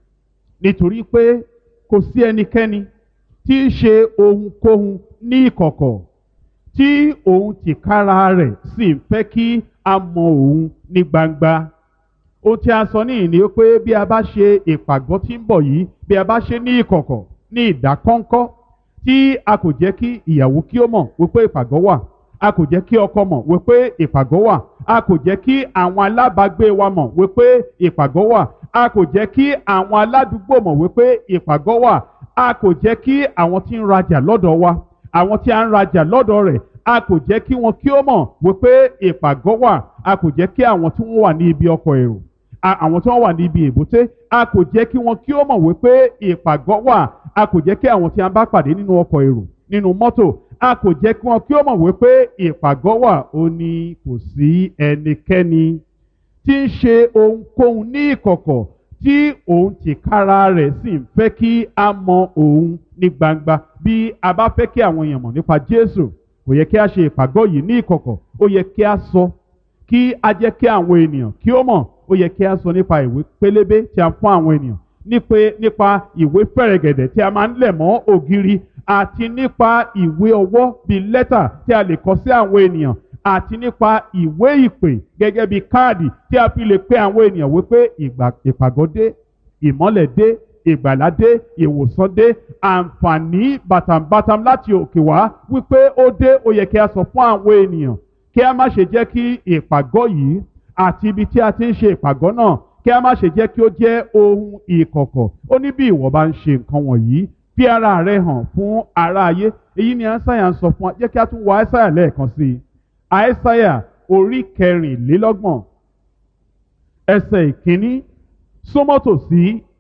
Nítorí pé kò sí ẹnikẹ́ni tí í ṣe ohunkóhun ní ìkọ̀kọ̀ tí òun tìkára rẹ̀ sì ń fẹ́ kí a mọ òun ní gbangba. Ohun tí a sọ níhìn ni pé bí a bá ṣe ìpàgọ́ tí ń bọ̀ yìí, bí a bá ṣe ní ìkọ̀kọ̀, ní ìdákọ́ńkọ́, tí a kò jẹ́ kí ìyàwó kí ó mọ̀ wípé ìpàgọ́ wà, a kò jẹ́ kí ọkọ mọ̀ wípé ìpàgọ́ wà, a kò jẹ́ kí àwọn alábàágbé wa mọ̀ wípé ìpàgọ́ wà, a kò jẹ́ kí àwọn aládùúgbò mọ̀ wípé ìpàgọ́ wà, a kò jẹ́ kí àwọn tí ń rajà lọ́dọ̀ wa, àwọn tí a ń rajà lọ́dọ̀ rẹ̀, a kò jẹ́ kí wọn kí ó mọ̀ wípé ìpàgọ́ wà, a kò jẹ́ kí àwọn tí wọ́n wà ní ibi ọkọ̀ èrò, àwọn tí wọ́n wà ní ibi èbúté, a kò jẹ́ kí wọn kí ó mọ̀ wípé ìpàgọ́ wà, a kò jẹ́ kí àwọn tí a bá pàdé nínú ọkọ̀ èrò, nínú mọ́tò, a kò jẹ́ kí wọn kí ó mọ̀ wípé ìpàgọ́ wà. Ó ní kò sí ẹnikẹ́ni tí ń ṣe ohunkóhun ní ìkọ̀kọ̀ tí òun tìkára rẹ̀ sì ń fẹ́ kí a mọ òun ní gbangba. Bí a bá fẹ́ kí àwọn èèyàn mọ̀ nípa Jésù, kò yẹ kí a ṣe ìpàgọ́ yìí ní ìkọ̀kọ̀. Ó yẹ kí a sọ, kí a jẹ́ kí àwọn ènìyàn kí ó mọ̀. Ó yẹ kí a sọ nípa ìwé pélébé tí a fún àwọn ènìyàn, nípa ìwé fẹ̀rẹ̀gẹ̀dẹ̀ tí a máa ń lẹ̀ mọ́ ògiri, àti nípa ìwé ọwọ́ bíi lẹ́tà tí a lè kọ sí àwọn ènìyàn, àti nípa ìwé ìpè gẹ́gẹ́ bíi káàdì tí a fi lè pe àwọn ènìyàn wípé ìpàgọ́ dé, ìmọ́lẹ̀ dé, ìgbàlà dé, ìwòsàn dé, àǹfààní bàtàǹbàtàm láti òkè wá wípé ó dé. Ó yẹ kí a sọ fún àwọn ènìyàn, kí a má ṣe jẹ́ kí ìpàgọ́ yìí àti ibi tí a ti ń ṣe ìpàgọ́ náà, kí a má ṣe jẹ́ kí ó jẹ́ ohun ìkọ̀kọ̀. Ó ní bí ìwọ bá ń ṣe nǹkan wọ̀nyí, fi ara rẹ hàn fún ará ayé. Èyí ni Aísáyà ń sọ fún wa. Jẹ́ kí a tún wo Aísáyà lẹ́ẹ̀kan sí i. Aísáyà orí 24 ẹsẹ̀ ìkíní. Súnmọ́ tòsí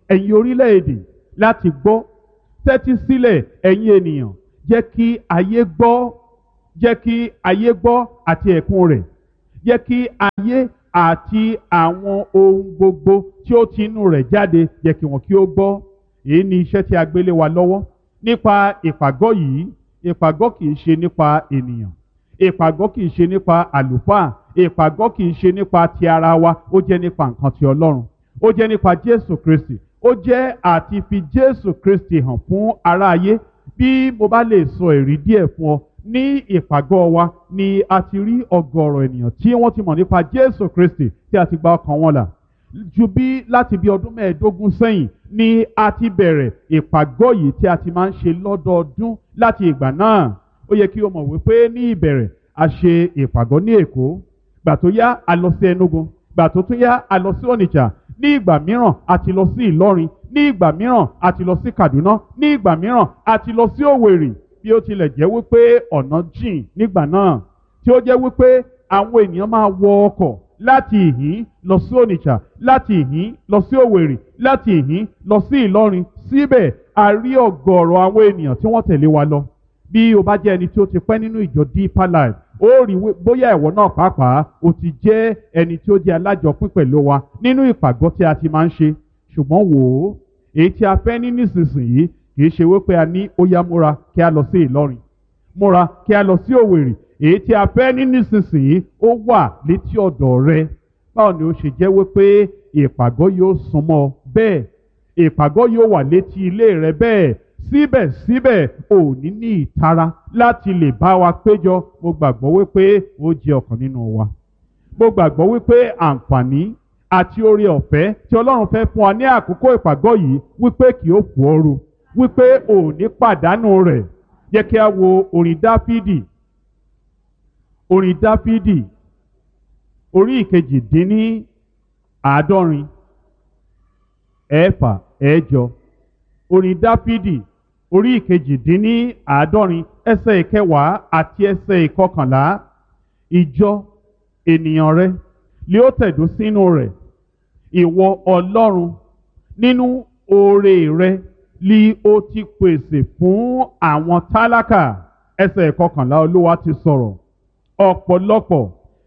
ẹ̀yin orílẹ̀-èdè láti gbọ́. Tẹ́tí sílẹ̀ ẹ̀yin ènìyàn, jẹ́ kí ayé gbọ́, jẹ́ kí ayé gbọ́ àti ẹ̀kún rẹ̀, jẹ́ kí ayé àti àwọn ohun gbogbo tí ó ti inú rẹ̀ jáde jẹ́ kí wọn kí ó gbọ́. Èyí ni iṣẹ́ tí a gbélé wa lọ́wọ́ nípa ìpàgọ́ yìí. Ìpàgọ́ kì í ṣe nípa ènìyàn, ìpàgọ́ kì í ṣe nípa àlùfáà, ìpàgọ́ kì í ṣe nípa ti ara wa, ó jẹ́ nípa nǹkan ti Ọlọ́run, ó jẹ́ nípa Jésù Kristi, ó jẹ́ àti fi Jésù Kristi hàn fún aráyé. Bí mo bá lè sọ èrí díẹ̀ fún ọ, ní ìpàgọ́ wa ni a ti rí ọ̀gọ̀rọ̀ ènìyàn tí wọ́n ti mọ̀ nípa Jésù Kristi tí a ti gba ọkàn wọn là. Ju bí láti bí ọdún 15 sẹ́yìn ni a ti bẹ̀rẹ̀ ìpàgọ́ yìí tí a ti máa ń ṣe lọ́dọọdún láti ìgbà náà. Ó yẹ kí o mọ̀ wípé ní ìbẹ̀rẹ̀ a ṣe ìpàgọ́ ní Èkó, gbà tó yá a lọ sí Enugu, gbà tó tún yá a lọ sí Onitsha, ní ìgbà mìíràn a ti lọ sí Ìlọrin, ní ìgbà mìíràn a ti lọ sí Kaduna, ní ìgbà mìíràn a ti lọ sí Òwèrì. Bí ó tilẹ̀ jẹ́ wípé ọ̀nà jìn nígbà náà, tí ó jẹ́ wípé àwọn ènìyàn máa wọ ọkọ̀ láti ìhín lọ sí Onitsha, láti ìhín lọ sí Òwèrì, láti ìhín lọ sí Ìlọrin. Síbẹ̀ a rí ọ̀gọ̀rọ̀ àwọn ènìyàn tí wọ́n tẹ̀lé wa lọ. Bí o bá jẹ́ ẹni tí ó ti pẹ́ nínú ìjọ Deeper Life, ó rí bóyá ìwọ náà pàápàá o ti jẹ́ ẹni tí ó jẹ́ alájọpín pẹ̀lú wa nínú ìpàgọ́ tí a ti máa ń ṣe. Ṣùgbọ́n wò ó, èyí tí a fẹ́ ní nísinsìnyí kì í ṣe wípé a ní ó yá múra kí a lọ sí Ìlọrin, múra kí a lọ sí Òwèrì. Èyí tí a fẹ́ ní nísinsìnyí ó wà létí ọ̀dọ̀ rẹ. Báwo ni ó ṣe jẹ́ wípé ìpàgọ́ yóò súnmọ́ bẹ́ẹ̀, ìpàgọ́ yóò wà létí ilé rẹ bẹ́ẹ̀, síbẹ̀síbẹ̀ ò ní ní ìtara láti lè bá wa péjọ? Mo gbàgbọ́ wípé ó jẹ́ ọ̀kan nínú wa. Mo gbàgbọ́ wípé àǹfààní àti oore ọ̀fẹ́ tí Ọlọ́run fẹ́ fún wa ní àkókò ìpàgọ́ yìí wípé kì ó fò ooru, wípé ò ní pàdánù rẹ̀. Jẹ́ kí a wo orin Dáfídì, orin Dáfídì orí 118, 6, orin Dáfídì orí 118, ẹsẹ̀ 10 àti ẹsẹ̀ 11. Ìjọ ènìyàn rẹ lé ó tẹ̀dó sínú rẹ̀, ìwọ Ọlọ́run nínú oore rẹ lí ó ti pèsè fún àwọn tálákà. Ẹsẹ̀ 11 Olúwa ti sọ̀rọ̀. Ọ̀pọ̀lọpọ̀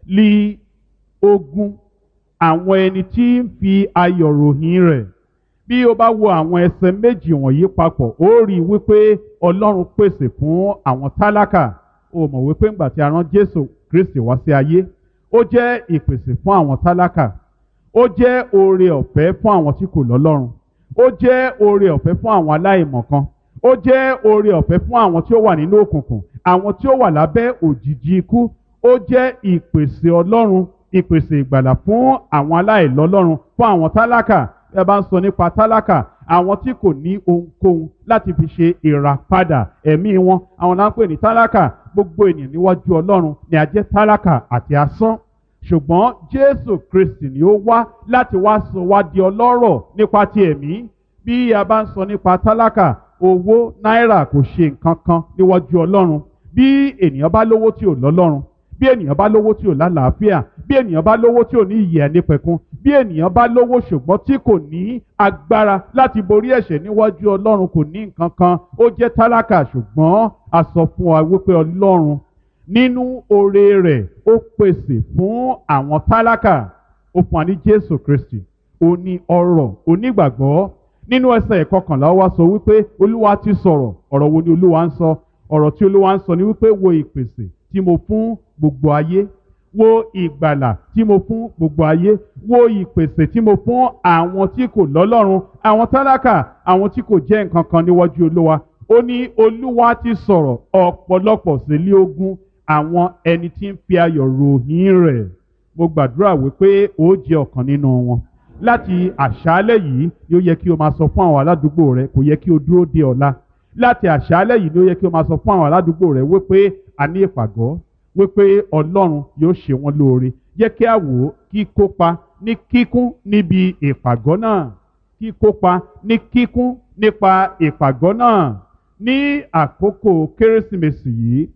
lí ogun àwọn ẹni tí ń fi ayọ̀ ròyìn rẹ̀. Bí o bá wo àwọn ẹsẹ̀ méjì wọ̀nyí papọ̀, ó rí wípé Ọlọ́run pèsè fún àwọn tálákà. O mọ̀ wípé ńgbà tí a rán Jésù Kristi wá sí ayé, ó jẹ́ ìpèsè fún àwọn tálákà, ó jẹ́ oore ọ̀fẹ́ fún àwọn tí kò lọ́lọ́run, ó jẹ́ oore ọ̀fẹ́ fún àwọn aláìmọ̀kan, ó jẹ́ oore ọ̀fẹ́ fún àwọn tí ó wà nínú òkùnkùn, àwọn tí ó wà lábẹ́ òjìji ikú. Ó jẹ́ ìpèsè Ọlọ́run, ìpèsè ìgbàlà fún àwọn aláìlọ́lọ́run, fún àwọn tálákà. Ẹ bá ń sọ nípa tálákà, àwọn tí kò ní ohunkóhun láti fi ṣe ìràpadà ẹ̀mí wọn, àwọn là ń pè ní tálákà. Gbogbo ènìyàn níwájú Ọlọ́run ni a jẹ́ tálákà àti asán. Ṣùgbọ́n Jésù Kristi ni ó wá láti wá sọ wá di ọlọ́rọ̀ nípa ti ẹ̀mí. Bí a bá ń sọ nípa tálákà, owó náírà kò ṣe nǹkan kan níwájú Ọlọ́run. Bí ènìyàn bá lówó tí ò lọ́lọ́run, bí ènìyàn bá lówó tí ò lálàáfíà, bí ènìyàn bá lówó tí ò ní ìyè àìnípẹ̀kun, bí ènìyàn bá lówó ṣùgbọ́n tí kò ní agbára láti borí ẹ̀ṣẹ̀ níwájú Ọlọ́run, kò ní nǹkan kan, ó jẹ́ tálákà. Ṣùgbọ́n a sọ fún wa wípé Ọlọ́run nínú oore rẹ̀ ó pèsè fún àwọn tálákà. Ó fún wa ní Jésù Kristi, ó ní ọrọ̀ onígbàgbọ́. Nínú ẹsẹ̀ 11 wá sọ wípé Olúwa ti sọ̀rọ̀. Ọ̀rọ̀ wo ni Olúwa ń sọ? Ọ̀rọ̀ tí Olúwa ń sọ ni wípé wo ìpèsè tí mo fún gbogbo ayé, wo ìgbàlà tí mo fún gbogbo ayé, wo ìpèsè tí mo fún àwọn tí kò lọ́lọ́run, àwọn tálákà, àwọn tí kò jẹ́ nǹkan kan níwájú Olúwa. Ó ní Olúwa ti sọ̀rọ̀, ọ̀pọ̀lọpọ̀ sì lé ogun àwọn ẹni tí ń fi ayọ̀ ròyìn rẹ̀. Mo gbàdúrà wípé ó jẹ́ ọ̀kan nínú wọn. Láti àṣálẹ́ yìí ni ó yẹ kí o máa sọ fún àwọn aládùúgbò rẹ, kò yẹ kí o dúró de ọ̀la. Láti àṣálẹ́ yìí ni ó yẹ kí o máa sọ fún àwọn aládùúgbò rẹ wípé a ní ìpàgọ́, wípé Ọlọ́run yóò ṣe wọ́n lóore. Jẹ́ kí a wò ó, kíkópa ní kíkún níbi ìpàgọ́ náà, kíkópa ní kíkún nípa ìpàgọ́ náà. Ní àkókò Kérésìmesì yìí,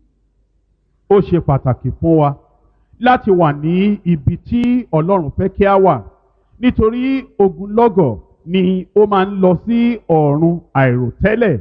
ó ṣe pàtàkì fún wa láti wà ní ibi tí Ọlọ́run fẹ́ kí a wà, nítorí ogunlọ́gọ̀ ni ó máa ń lọ sí ọ̀run àìròtẹ́lẹ̀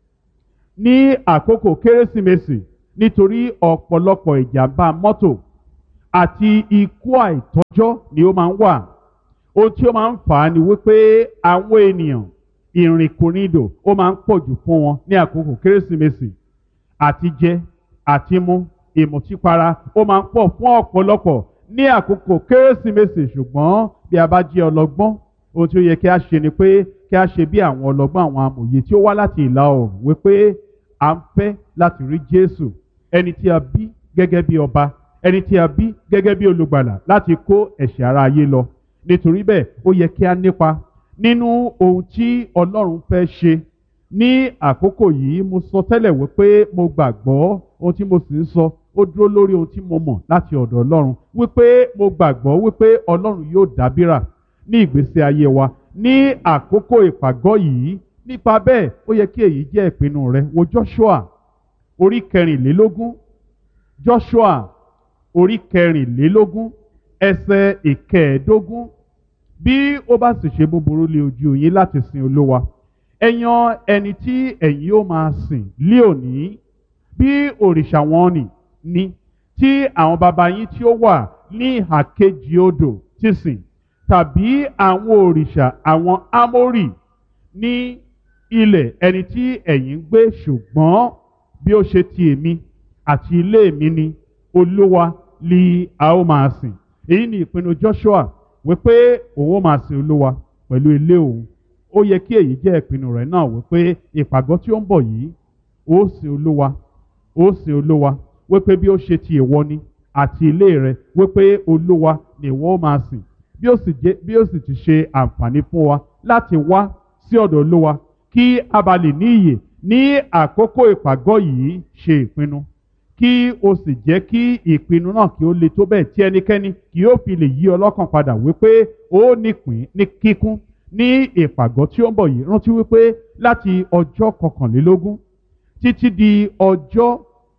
ní àkókò kérésìmesì nítorí ọ̀pọ̀lọpọ̀ ìjàmbá mọ́tò àti ikú àìtọ́jọ́ ni ó máa ń wà. Ohun tí ó máa ń fà á ni wípé àwọn ènìyàn ìrìnkúrìndò ó máa ń pọ̀ jù fún wọn ní àkókò kérésìmesì. Àti jẹ àti mu ìmùtípara ó máa ń pọ̀ fún ọ̀pọ̀lọpọ̀ ní àkókò kérésìmesì, ṣùgbọ́n bí a bá jẹ́ ọlọ́gbọ́n ohun tí ó yẹ kí a ṣe ni pé kí a ṣe bí àwọn ọlọ́gbọ́n, àwọn amòye tí ó wá láti ìlà oòrùn, wípé à ń fẹ́ láti rí Jésù, ẹni tí a bí gẹ́gẹ́ bí ọba, ẹni tí a bí gẹ́gẹ́ bí olùgbàlà láti kó ẹ̀ṣẹ̀ ara ayé lọ. Nítorí bẹ́ẹ̀ ó yẹ kí a nípa nínú ohun tí Ọlọ́run fẹ́ ṣe ní àkókò yìí. Mo sọ tẹ́lẹ̀ wípé mo gbàgbọ́ ohun tí mo sì ń sọ ó dúró lórí ohun tí mo mọ̀ láti ọ̀dọ̀ Ọlọ́run, wípé mo gbàgbọ́ wípé Ọlọ́run yóò dábìrà ní ìgbésí ayé wa ní àkókò ìpàgọ́ yìí. Nípa bẹ́ẹ̀ ó yẹ kí èyí jẹ́ ìpinnu rẹ. Wo Joshua orí kẹrìnlélógún, Joshua orí kẹrìnlélógún ẹsẹ̀ ìkẹẹ̀ẹ́dógún. Bí ó bá sì ṣe búburú lé ojú yín láti sin Olúwa, ẹ yan ẹni tí ẹ̀yin ó máa sìn lé òní. Bí òrìṣà wọn ni tí àwọn baba yín tí ó wà ní ìhà kejì odò ti sìn, tàbí àwọn òrìṣà àwọn Ámórì ní ilẹ̀ ẹni tí ẹ̀yin ń gbé, ṣùgbọ́n bí ó ṣe ti èmi àti ilé mi ni Olúwa li a ó máa sìn. Èyí ni ìpinnu Joshua wípé òun ó máa sìn Olúwa pẹ̀lú ilé òun. Ó yẹ kí èyí jẹ́ ìpinnu rẹ̀ náà, wípé ìpàgọ́ tí ó ń bọ̀ yìí ó sìn Olúwa, ó sìn Olúwa, wípé bí ó ṣe ti ìwọ ni àti ilé rẹ, wípé Olúwa ni ìwọ ó máa sìn. Bí ó sì ti ṣe àǹfààní fún wa láti wá sí ọ̀dọ̀ Olúwa kí a bá lè ní ìyè ní àkókò ìpàgọ́ yìí, ṣe ìpinnu kí o sì jẹ́ kí ìpinnu náà kí ó le tó bẹ́ẹ̀ tí ẹnikẹ́ni kì yóò fi lè yí ọlọ́kàn padà wípé ó nípìn ní kíkún ní ìpàgọ́ tí ó ń bọ̀ yìí. Rántí wípé láti ọjọ́ 21 títí di ọjọ́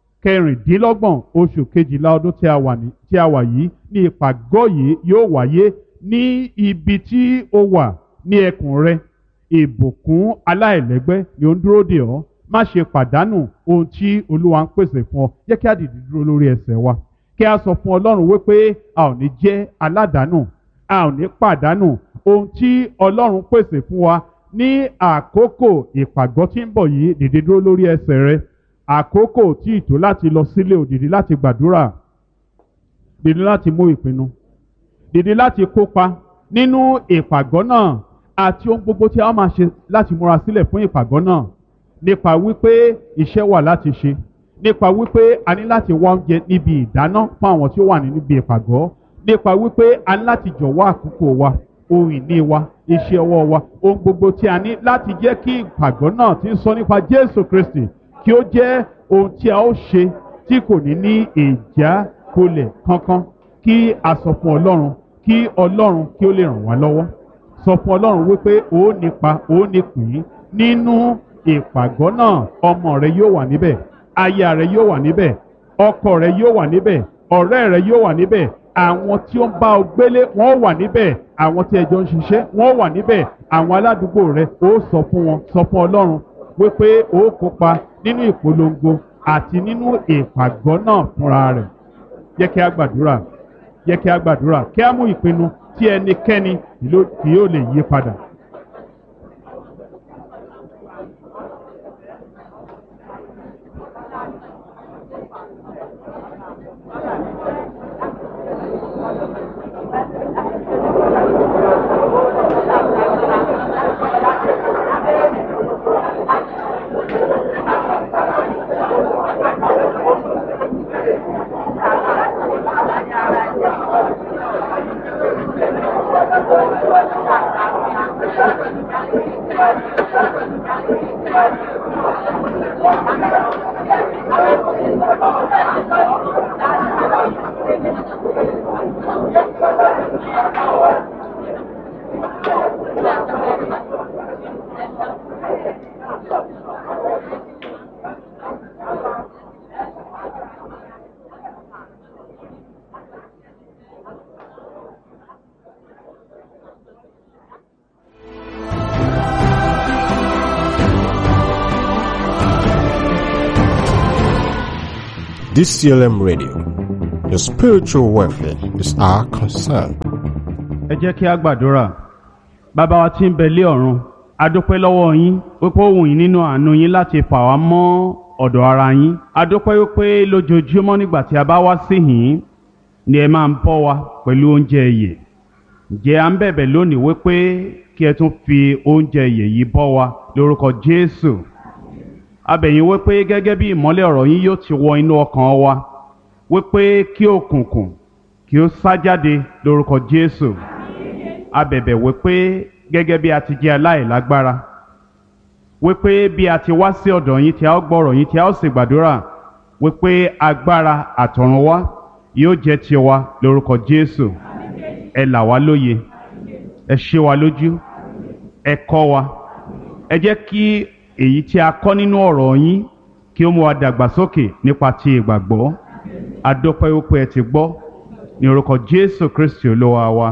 26 oṣù kejìlá ọdún tí a wà yìí ní ìpàgọ́ yìí yóò wáyé ní ibi tí ó wà ní ẹkùn rẹ. Ìbùkún aláìlẹ́gbẹ́ ni ó ń dúró dè ọ́. Má ṣe pàdánù ohun tí Olúwa ń pèsè fún ọ. Jẹ́ kí a dìde dúró lórí ẹsẹ̀ wa, kí a sọ fún Ọlọ́run wípé a ò ní jẹ́ aládàánù, a ò ní pàdánù ohun tí Ọlọ́run pèsè fún wa ní àkókò ìpàgọ́ tí ń bọ̀ yìí. Dìde dúró lórí ẹsẹ̀ rẹ. Àkókò tí ìtò láti lọ sílé ò, dìde láti gbàdúrà, dìde láti mú ìpinnu, dìde láti kópa nínú ìpàgọ́ náà àti ohun gbogbo tí a máa ṣe láti múra sílẹ̀ fún ìpàgọ́ náà. Nípa wípé iṣẹ́ wà láti ṣe, nípa wípé a ní láti wá oúnjẹ níbi ìdáná fún àwọn tí ó wà níbi ìpàgọ́, nípa wípé a ní láti jọ̀wọ́ àkókò wa, ohun ìní wa, iṣẹ́ ọwọ́ wa, ohun gbogbo tí a ní láti jẹ́ kí ìpàgọ́ náà tí ń sọ nípa Jésù Kristi kí ó jẹ́ ohun tí a ó ṣe tí kò ní ìjákulẹ̀ kankan. Kí a sọ fún Ọlọ́run, kí Ọlọ́run kí ó lè ràn wá lọ́wọ́. Sọ fún Ọlọ́run wípé ó nípa, ó nípìn nínú ìpàgọ́ náà. Ọmọ rẹ yóò wà níbẹ̀, aya rẹ yóò wà níbẹ̀, ọkọ rẹ yóò wà níbẹ̀, ọ̀rẹ́ rẹ yóò wà níbẹ̀, àwọn tí ó ń bá ọ gbélé wọ́n wà níbẹ̀, àwọn tí ẹjọ́ ń ṣiṣẹ́ wọ́n wà níbẹ̀, àwọn aládùúgbò rẹ ó sọ fún wọn, sọ fún Ọlọ́run wípé ó kópa nínú ìpolongo àti nínú ìpàgọ́ náà fúnra rẹ̀. Jẹ́ kí a gbàdúrà, jẹ́ kí a gbàdúrà, kí a mú ìpinnu tí ẹnikẹ́ni kì yóò lè yí padà. DCLM Radio. Your spiritual welfare is our concern. Ẹ jẹ́ kí a gbàdúrà. Bàbá wa tí ń bẹ lé ọ̀run, a dúpẹ́ lọ́wọ́ yín wípé ó wù yín nínú àánú yín láti fà wá mọ́ ọ̀dọ̀ ara yín. A dúpẹ́ wípé lójoojúmọ́ nígbà tí a bá wá sí yín ni ẹ máa ń bọ́ wa pẹ̀lú oúnjẹ ìyè. Ǹjẹ́ à ń bẹ̀bẹ̀ lónìí wípé kí ẹ tún fi oúnjẹ ìyè yìí bọ́ wa lórúkọ Jésù. A bẹ̀ yín wípé gẹ́gẹ́ bí ìmọ́lẹ̀ ọ̀rọ̀ yín yóò ti wọ inú ọkàn wa, wípé kí òkùnkùn kí ó sá jáde lórúkọ Jésù. A bẹ̀bẹ̀ wípé gẹ́gẹ́ bí a ti jẹ́ aláìlágbára, wípé bí a ti wá sí ọ̀dọ̀ yín tí a ó gbọ́rọ̀ yín tí a ó sì gbàdúrà, wípé agbára àtọ̀run wá yóò jẹ́ tiwa lórúkọ Jésù. Ẹ là wá lóye, ẹ ṣe wa lójú, ẹ kọ́ wa, ẹ jẹ́ kí èyí tí a kọ́ nínú ọ̀rọ̀ yín kí ó mú wa dàgbàsókè nípa ti ìgbàgbọ́. A dúpẹ́ wípé ẹ ti gbọ́ ní orúkọ Jésù Kristi Olúwa wa.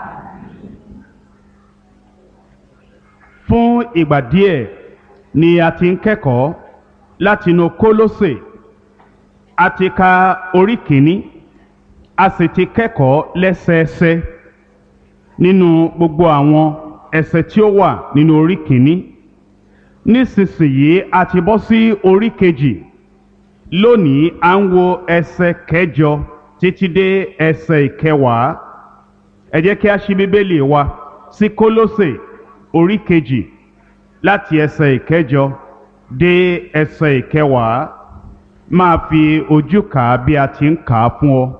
Fún ìgbà díẹ̀ ni a ti ń kẹ́kọ̀ọ́ látinú Kólósè. A ti ka orí kìíní, a sì ti kẹ́kọ̀ọ́ lẹ́sẹẹsẹ nínú gbogbo àwọn ẹsẹ̀ tí ó wà nínú orí kìíní. Nísinsìnyí a ti bọ́ sí orí kejì. Lónìí à ń wo ẹsẹ̀ kẹjọ títí dé ẹsẹ̀ ìkẹwàá. Ẹ jẹ́ kí a ṣí Bíbélì wa sí Kólósè orí kejì láti ẹsẹ̀ ìkẹjọ dé ẹsẹ̀ ìkẹwàá. Máa fi ojú kà á bí a ti ń kà á fún ọ.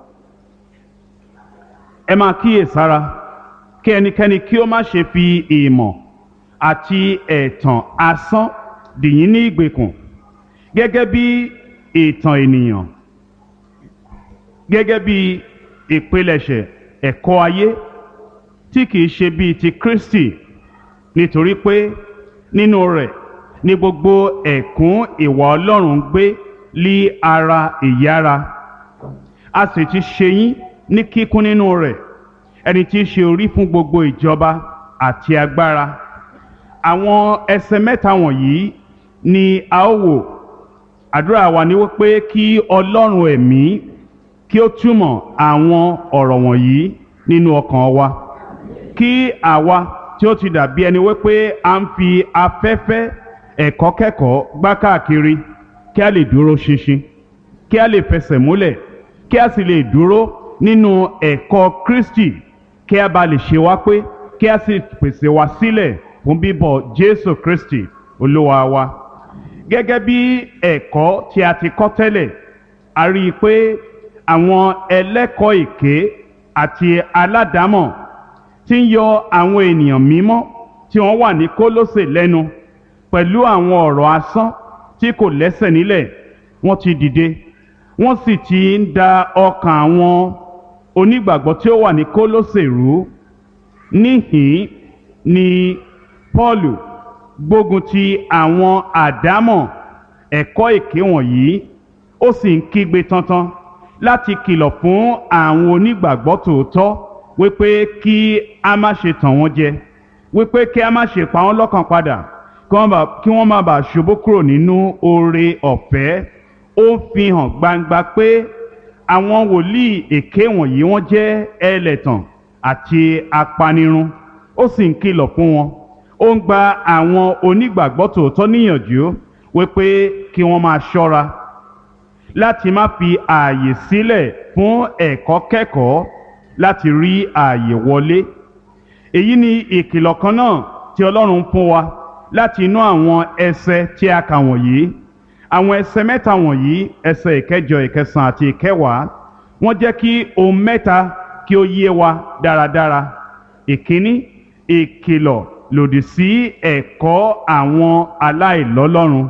Ẹ máa kíyèsára kí ẹnikẹ́ni kí ó má ṣe fi ìmọ̀ àti ẹ̀tàn asán dì yín ní ìgbèkùn gẹ́gẹ́ bí ìtàn ènìyàn, gẹ́gẹ́ bí ìpilẹ̀ṣẹ̀ ẹ̀kọ́ ayé tí kìí ṣe bíi ti Kristi, nítorí pé nínú rẹ̀ ni gbogbo ẹ̀kún ìwà Ọlọ́run gbé lí ara ìyára. A sì ti ṣe yín ní kíkún nínú rẹ̀, ẹni tí í ṣe orí fún gbogbo ìjọba àti agbára. Àwọn ẹsẹ̀ mẹ́ta wọ̀nyí ni a ó wò. Àdúrà wa ni wípé kí Ọlọ́run ẹ̀mí kí ó túmọ̀ àwọn ọ̀rọ̀ wọ̀nyí nínú ọkàn wa, kí àwa tí ó ti dàbí ẹni wípé a ń fi afẹ́fẹ́ ẹ̀kọ́ kẹ́kọ̀ọ́ gbá káàkiri, kí a lè dúró ṣinṣin, kí a lè fẹsẹ̀ múlẹ̀, kí a sì lè dúró nínú ẹ̀kọ́ Kristi, kí a bá lè ṣe wá pé, kí a sì pèsè wa sílẹ̀ fún bíbọ̀ Jésù Kristi Olúwa wa. Gẹ́gẹ́ bí ẹ̀kọ́ tí a ti kọ́ tẹ́lẹ̀, a rí i pé àwọn ẹlẹ́kọ̀ọ́ èké àti aládàámọ̀ tí ń yọ àwọn ènìyàn mímọ́ tí wọ́n wà ní Kólósè lẹ́nu pẹ̀lú àwọn ọ̀rọ̀ asán tí kò lẹ́sẹ̀ nílẹ̀, wọ́n ti dìde, wọ́n sì ti ń da ọkàn àwọn onígbàgbọ́ tí ó wà ní Kólósè rú. Níhìn ni Pọ́ọ̀lù gbógun ti àwọn àdámọ̀ ẹ̀kọ́ èké wọ̀nyí, ó sì ń kígbe tantan láti kìlọ̀ fún àwọn onígbàgbọ́ tòótọ́ wípé kí a má ṣe tàn wọ́n jẹ, wípé kí a má ṣe pa wọ́n lọ́kàn padà, kí wọ́n má bàa ṣubú kúrò nínú oore ọ̀fẹ́. Ó fi hàn gbangba pé àwọn wòlíì èké wọ̀nyí wọ́n jẹ́ ẹlẹ́tàn àti apanirun. Ó sì ń kìlọ̀ fún wọn. Ó ń gba àwọn onígbàgbọ́ tòótọ́ níyànjú wípé kí wọ́n máa ṣọ́ra láti má fi ààyè sílẹ̀ fún ẹ̀kọ́ kẹ́kọ̀ọ́ láti rí ààyè wọlé. Èyí ni ìkìlọ̀ kan náà tí Ọlọ́run fún wa láti inú àwọn ẹsẹ̀ tí a kà wọ̀nyí. Àwọn ẹsẹ̀ mẹ́ta wọ̀nyí, ẹsẹ̀ ìkẹjọ, ìkẹsàn àti ìkẹwàá, wọ́n jẹ́ kí ohun mẹ́ta kí ó yé wa dáradára. Ìkíní, ìkìlọ̀ lòdì sí ẹ̀kọ́ àwọn aláìlọ́lọ́run.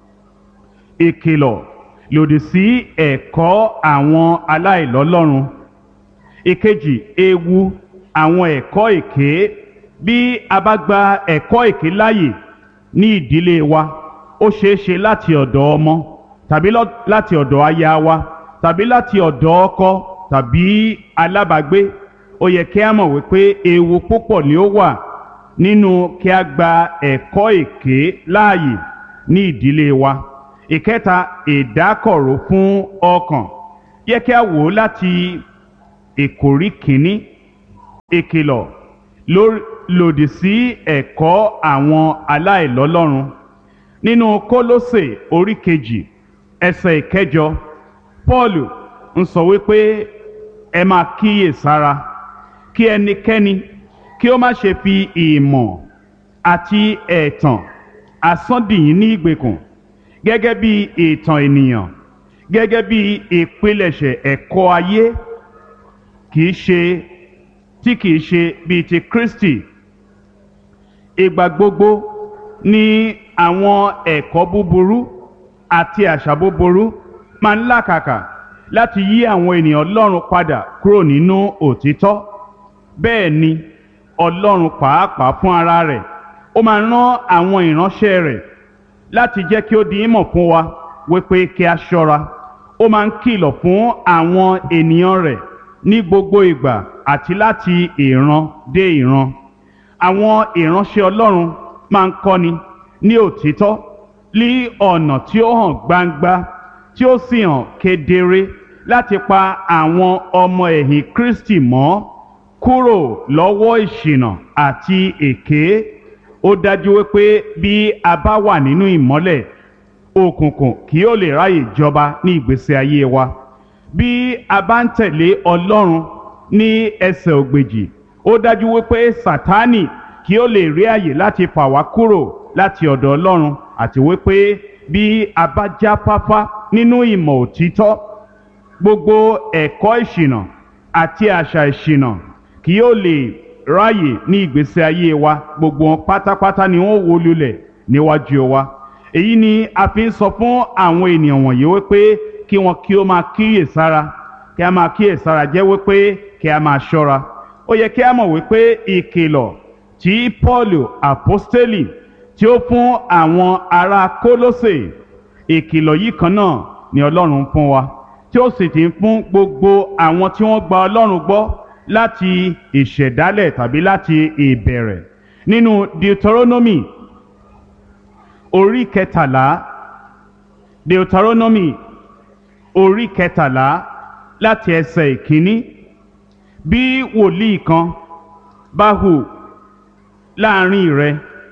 Ìkìlọ̀ lòdì sí ẹ̀kọ́ àwọn aláìlọ́lọ́run. Ìkejì, ewu àwọn ẹ̀kọ́ èké. Bí a bá gba ẹ̀kọ́ èké láàyè ní ìdílé wa, ó ṣeé ṣe láti ọ̀dọ̀ ọmọ, tàbí láti ọ̀dọ̀ aya wa, tàbí láti ọ̀dọ̀ ọkọ tàbí alábàágbé. Ó yẹ kí a mọ̀ wípé ewu púpọ̀ ni ó wà nínú kí a gba ẹ̀kọ́ èké láàyè ní ìdílé wa. ìkẹta, ìdákọ̀ró fún ọkàn. Yẹ kí a wò ó láti ìkórí kìíní, ìkìlọ̀ lòdì sí ẹ̀kọ́ àwọn aláìlọ́lọ́run. Nínú Kólósè orí kejì ẹsẹ̀ ìkẹjọ, Pọ́ọ̀lù ń sọ wípé ẹ máa kíyè sára kí ẹnikẹ́ni kí ó má ṣe fi ìmọ̀ àti ẹ̀tàn asán dì yín ní ìgbèkùn gẹ́gẹ́ bí ìtàn ènìyàn, gẹ́gẹ́ bí ìpilẹ̀ṣẹ̀ ẹ̀kọ́ ayé tí kìí ṣe bíi ti Kristi. Ìgbà gbogbo ni àwọn ẹ̀kọ́ búburú àti àṣà búburú máa ń làkàkà láti yí àwọn ènìyàn Ọlọ́run padà kúrò nínú òtítọ́. Bẹ́ẹ̀ ni Ọlọ́run pàápàá fún ara rẹ̀ ó máa rán àwọn ìránṣẹ́ rẹ̀ láti jẹ́ kí ó di ìmọ̀ fún wa wípé kí a ṣọ́ra. Ó máa ń kìlọ̀ fún àwọn ènìyàn rẹ̀ ní gbogbo ìgbà àti láti ìran dé ìran. Àwọn ìránṣẹ́ Ọlọ́run máa ń kọ́ni ní òtítọ́ ní ọ̀nà tí ó hàn gbangba tí ó sì hàn kedere láti pa àwọn ọmọ ẹ̀yìn Kristi mọ́ kúrò lọ́wọ́ ìṣìnà àti èké. Ó dájú wípé bí a bá wà nínú ìmọ́lẹ̀, òkùnkùn kì yóò lè ráyè jọba ní ìgbésí ayé wa. Bí a bá ń tẹ̀lé Ọlọ́run ní ẹsẹ̀ ògbèjì, ó dájú wípé Sátánì kì yóò lè rí àyè láti fà wá kúrò láti ọ̀dọ̀ Ọlọ́run, àti wípé bí a bá jáfáfá nínú ìmọ̀ òtítọ́, gbogbo ẹ̀kọ́ ìṣìnà àti àṣà ìṣìnà kì yóò lè ráyè ní ìgbésí ayé wa. Gbogbo wọn pátápátá ni wọ́n wó lulẹ̀ níwájú wa. Èyí ni a fi ń sọ fún àwọn ènìyàn wọ̀nyí wípé kí wọn kí ó máa kíyè sára. Kí a máa kíyè sára jẹ́ wípé kí a máa ṣọ́ra. Ó yẹ kí a mọ̀ wípé ìkìlọ̀ tí Pọ́ọ̀lù àpọ́stélì tí ó fún àwọn ará Kólósè, ìkìlọ̀ yìí kan náà ni Ọlọ́run fún wa, tí ó sì ti ń fún gbogbo àwọn tí wọ́n gba Ọlọ́run gbọ́ láti ìṣẹ̀dálẹ̀ tàbí láti ìbẹ̀rẹ̀. Nínú Deuteronomy orí kẹtàlá, Deuteronomy orí kẹtàlá láti ẹsẹ̀ ìkíní, bí wòlíì kan bá hù láàrin rẹ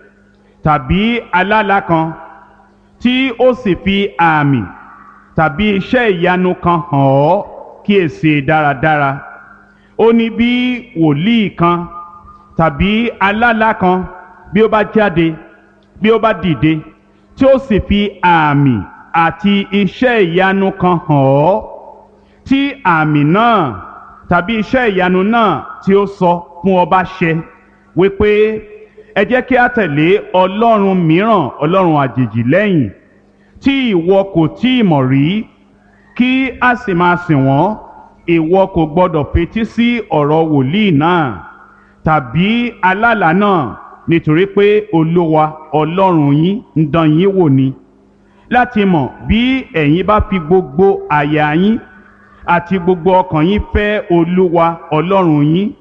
tàbí alálà kan tí ó sì fi àmì tàbí iṣẹ́ ìyanu kan hàn ọ́, kíyèsí dáradára. Ó ní bí wòlíì kan tàbí alálà kan bí ó bá jáde, bí ó bá dìde, tí ó sì fi àmì àti iṣẹ́ ìyanu kan hàn ọ́, tí àmì náà tàbí iṣẹ́ ìyanu náà tí ó sọ fún ọ bá ṣẹ, wípé ẹ jẹ́ kí a tẹ̀lé ọlọ́run mìíràn, ọlọ́run àjèjì lẹ́yìn tí ìwọ kò tíì mọ̀ rí, kí a sì máa sìn wọ́n, ìwọ kò gbọdọ̀ fetí sí ọ̀rọ̀ wòlíì náà tàbí alálà náà, nítorí pé Olúwa Ọlọ́run yín ń dán yín wò ni, láti mọ̀ bí ẹ̀yin bá fi gbogbo àyà yín àti gbogbo ọkàn yín fẹ́ Olúwa Ọlọ́run yín.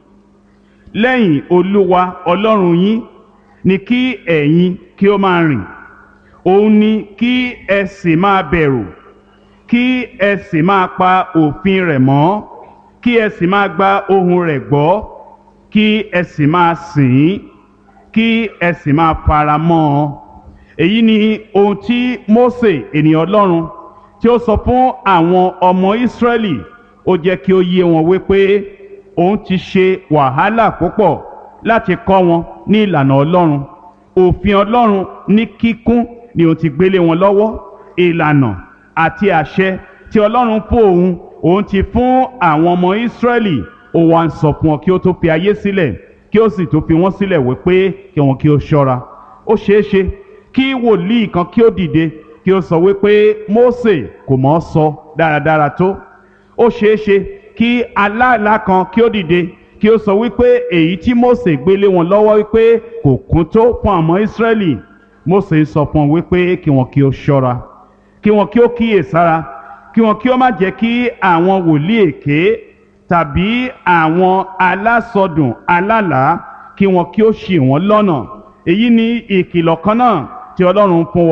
Lẹ́yìn Olúwa Ọlọ́run yín ni kí ẹ̀yin kí ó máa rìn, òun ni kí ẹ sì máa bẹ̀rù, kí ẹ sì máa pa òfin rẹ̀ mọ́, kí ẹ sì máa gba ohùn rẹ̀ gbọ́, kí ẹ sì máa sìn ín, kí ẹ sì máa fara mọ́ ọ. Èyí ni ohun tí Mósè ènìyàn Ọlọ́run tí ó sọ fún àwọn ọmọ Ísírẹ́lì. Ó jẹ́ kí ó yé wọn wípé òun ti ṣe wàhálà púpọ̀ láti kọ́ wọn ní ìlànà Ọlọ́run. Òfin Ọlọ́run ní kíkún ni òun ti gbélé wọn lọ́wọ́. Ìlànà àti àṣẹ tí Ọlọ́run fún òun ti fún àwọn ọmọ Ísírẹ́lì. Ó wá ń sọ fún wọn kí ó tó fi ayé sílẹ̀, kí ó sì tó fi wọ́n sílẹ̀ wípé kí wọn kí ó ṣọ́ra. Ó ṣeé ṣe kí wòlíì kan kí ó dìde kí ó sọ wípé Mósè kò mọ̀ ọ́ sọ dáradára tó. Ó ṣeé ṣe kí alálà kan kí ó dìde kí ó sọ wípé èyí tí Mósè gbélé wọn lọ́wọ́ wípé kò kún tó fún àwọn Ísírẹ́lì. Mósè ń sọ fún wọn wípé kí wọn kí ó ṣọ́ra, kí wọn kí ó kíyèsára, kí wọn kí ó má jẹ́ kí àwọn wòlíì èké tàbí àwọn alásọdùn alálàá kí wọn kí ó ṣì wọ́n lọ́nà. Èyí ni ìkìlọ̀ kan náà tí Ọlọ́run fún wa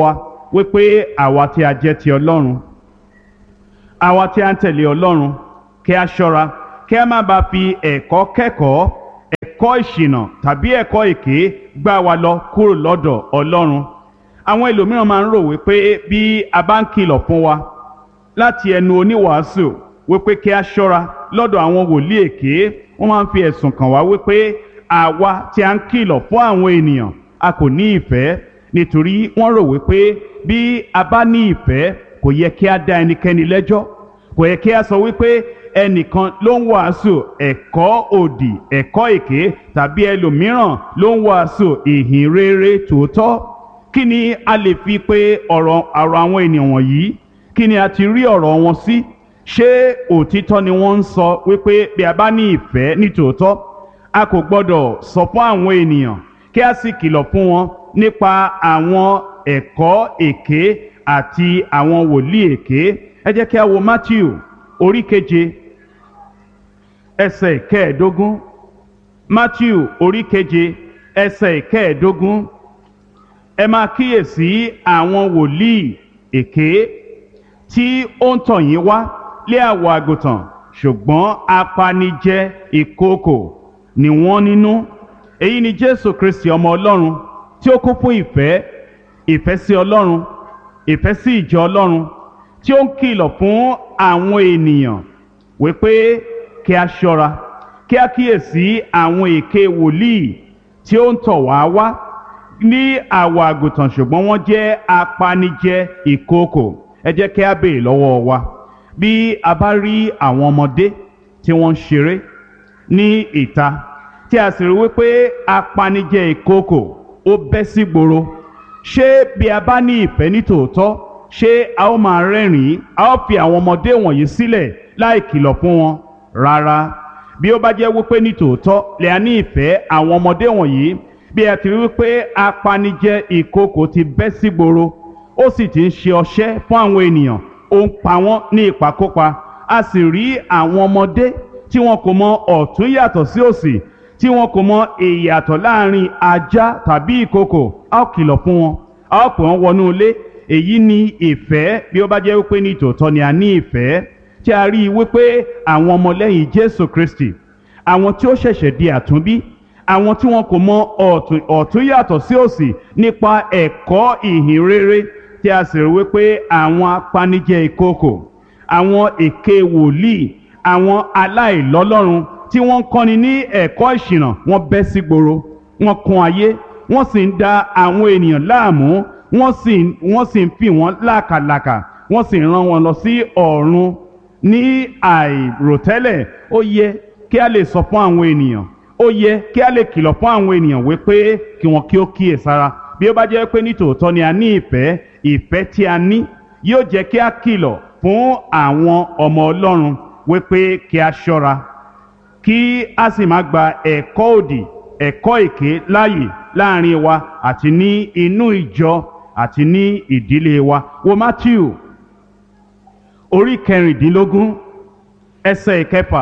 wípé àwa tí a jẹ́ ti Ọlọ́run, àwa tí a ń tẹ̀lé Ọlọ́run, kí a ṣọ́ra kí a má bàa fi ẹ̀kọ́ kẹ́kọ̀ọ́, ẹ̀kọ́ ìṣìnà tàbí ẹ̀kọ́ èké gbá wa lọ kúrò lọ́dọ̀ Ọlọ́run. Àwọn ẹlòmíràn máa ń rò wípé bí a bá ń kìlọ̀ fún wa láti ẹnu oníwàásù wípé kí a ṣọ́ra lọ́dọ̀ àwọn wòlíì èké, wọ́n máa ń fi ẹ̀sùn kàn wá wípé àwa tí a ń kìlọ̀ fún àwọn ènìyàn a kò ní ìfẹ́, nítorí wọ́n rò wípé bí a bá ní ìfẹ́ kò yẹ kí a dá ẹnikẹ́ni lẹ́jọ́, kò yẹ kí a sọ wípé ẹnìkan ló ń wàásù ẹ̀kọ́ òdì, ẹ̀kọ́ èké, tàbí ẹlòmíràn ló ń wàásù ìhìn rere tòótọ́. Kí ni a lè fi pé ọ̀rọ̀ àwọn ènìyàn wọ̀nyí? Kí ni a ti rí ọ̀rọ̀ wọn sí? Ṣé òtítọ́ ni wọ́n ń sọ wípé bí a bá ní ìfẹ́ ní tòótọ́ a kò gbọ́dọ̀ sọ fún àwọn ènìyàn kí a sì kìlọ̀ fún wọn nípa àwọn ẹ̀kọ́ èké àti àwọn wòlíì èké? Ẹ jẹ́ kí a wo Matthew orí keje ẹsẹ̀ kẹẹ̀ẹ́dógún. Matthew orí keje ẹsẹ̀ kẹẹ̀ẹ́dógún. Ẹ máa kíyèsí àwọn wòlíì èké tí ó ń tọ̀ yín wá lé àwọ̀ àgùntàn, ṣùgbọ́n apanijẹ ìkookò ni wọ́n nínú. Èyí ni Jésù Kristi ọmọ Ọlọ́run tí ó kún fún ìfẹ́, ìfẹ́ sí Ọlọ́run, ìfẹ́ sí ìjọ Ọlọ́run, tí ó ń kìlọ̀ fún àwọn ènìyàn wípé kí a ṣọ́ra, kí a kíyèsí àwọn èké wòlíì tí ó ń tọ̀ wá wá ní àwọ̀ àgùntàn ṣùgbọ́n wọ́n jẹ́ apanijẹ ìkookò. Ẹ jẹ́ kí a béèrè lọ́wọ́ wa, bí a bá rí àwọn ọmọdé tí wọ́n ń ṣeré ní ìta tí a sì rí wípé apanijẹ ìkookò ó bẹ́ sí gboro, ṣé bí a bá ní ìfẹ́ ní tòótọ́, ṣé a ó máa rẹ́rìn-ín, a ó fi àwọn ọmọdé wọ̀nyí sílẹ̀ láì kìlọ̀ fún wọn? Rárá. Bí ó bá jẹ́ wípé ní tòótọ́ lè a ní ìfẹ́ àwọn ọmọdé wọ̀nyí, bí a ti rí wípé apanijẹ ìkookò ti bẹ́ sí gboro, ó sì ti ń ṣe ọṣẹ́ fún àwọn ènìyàn, ó ń pa wọ́n ní ìpakúpa, a sì rí àwọn ọmọdé tí wọn kò mọ ọ̀tún yàtọ̀ sí òsì, tí wọn kò mọ ìyàtọ̀ láàrin ajá tàbí ìkookò, a ó kìlọ̀ fún wọn, a ó pè wọ́n wọnú ilé. Èyí ni ìfẹ́. Bí ó bá jẹ́ wípé ní tòótọ́ ni a ní ìfẹ́, tí a rí i wípé àwọn ọmọlẹ́yìn Jésù Kristi, àwọn tí ó ṣẹ̀ṣẹ̀ di àtúnbí, àwọn tí wọn kò mọ ọ̀tún yàtọ̀ sí òsì nípa ẹ̀kọ́ ìhìn rere, tí a sì rí wípé àwọn apanijẹ ìkookò, àwọn èké wòlíì, àwọn aláìlọ́lọ́run tí wọ́n ń kọ́ni ní ẹ̀kọ́ ìṣìnà, wọ́n bẹ́ sí gboro, wọ́n kún ayé, wọ́n sì ń da àwọn ènìyàn láàmú, wọ́n sì ń fi wọ́n lákàlàkà, wọ́n sì ń rán wọn lọ sí ọ̀run ní àìròtẹ́lẹ̀. Ó yẹ kí a lè sọ fún àwọn ènìyàn, ó yẹ kí a lè kìlọ̀ fún àwọn ènìyàn wípé kí wọn kí ó kíyèsára. Bí ó bá jẹ́ pé ní tòótọ́ ni a ní ìfẹ́, ìfẹ́ tí a ní yóò jẹ́ kí a kìlọ̀ fún àwọn ọmọ Ọlọ́run wípé kí a ṣọ́ra, kí a sì má gba ẹ̀kọ́ òdì, ẹ̀kọ́ èké láàyè láàrin wa àti ní inú ìjọ àti ní ìdílé wa. Wo Matthew orí kẹrìndínlógún ẹsẹ̀ ìkẹfà.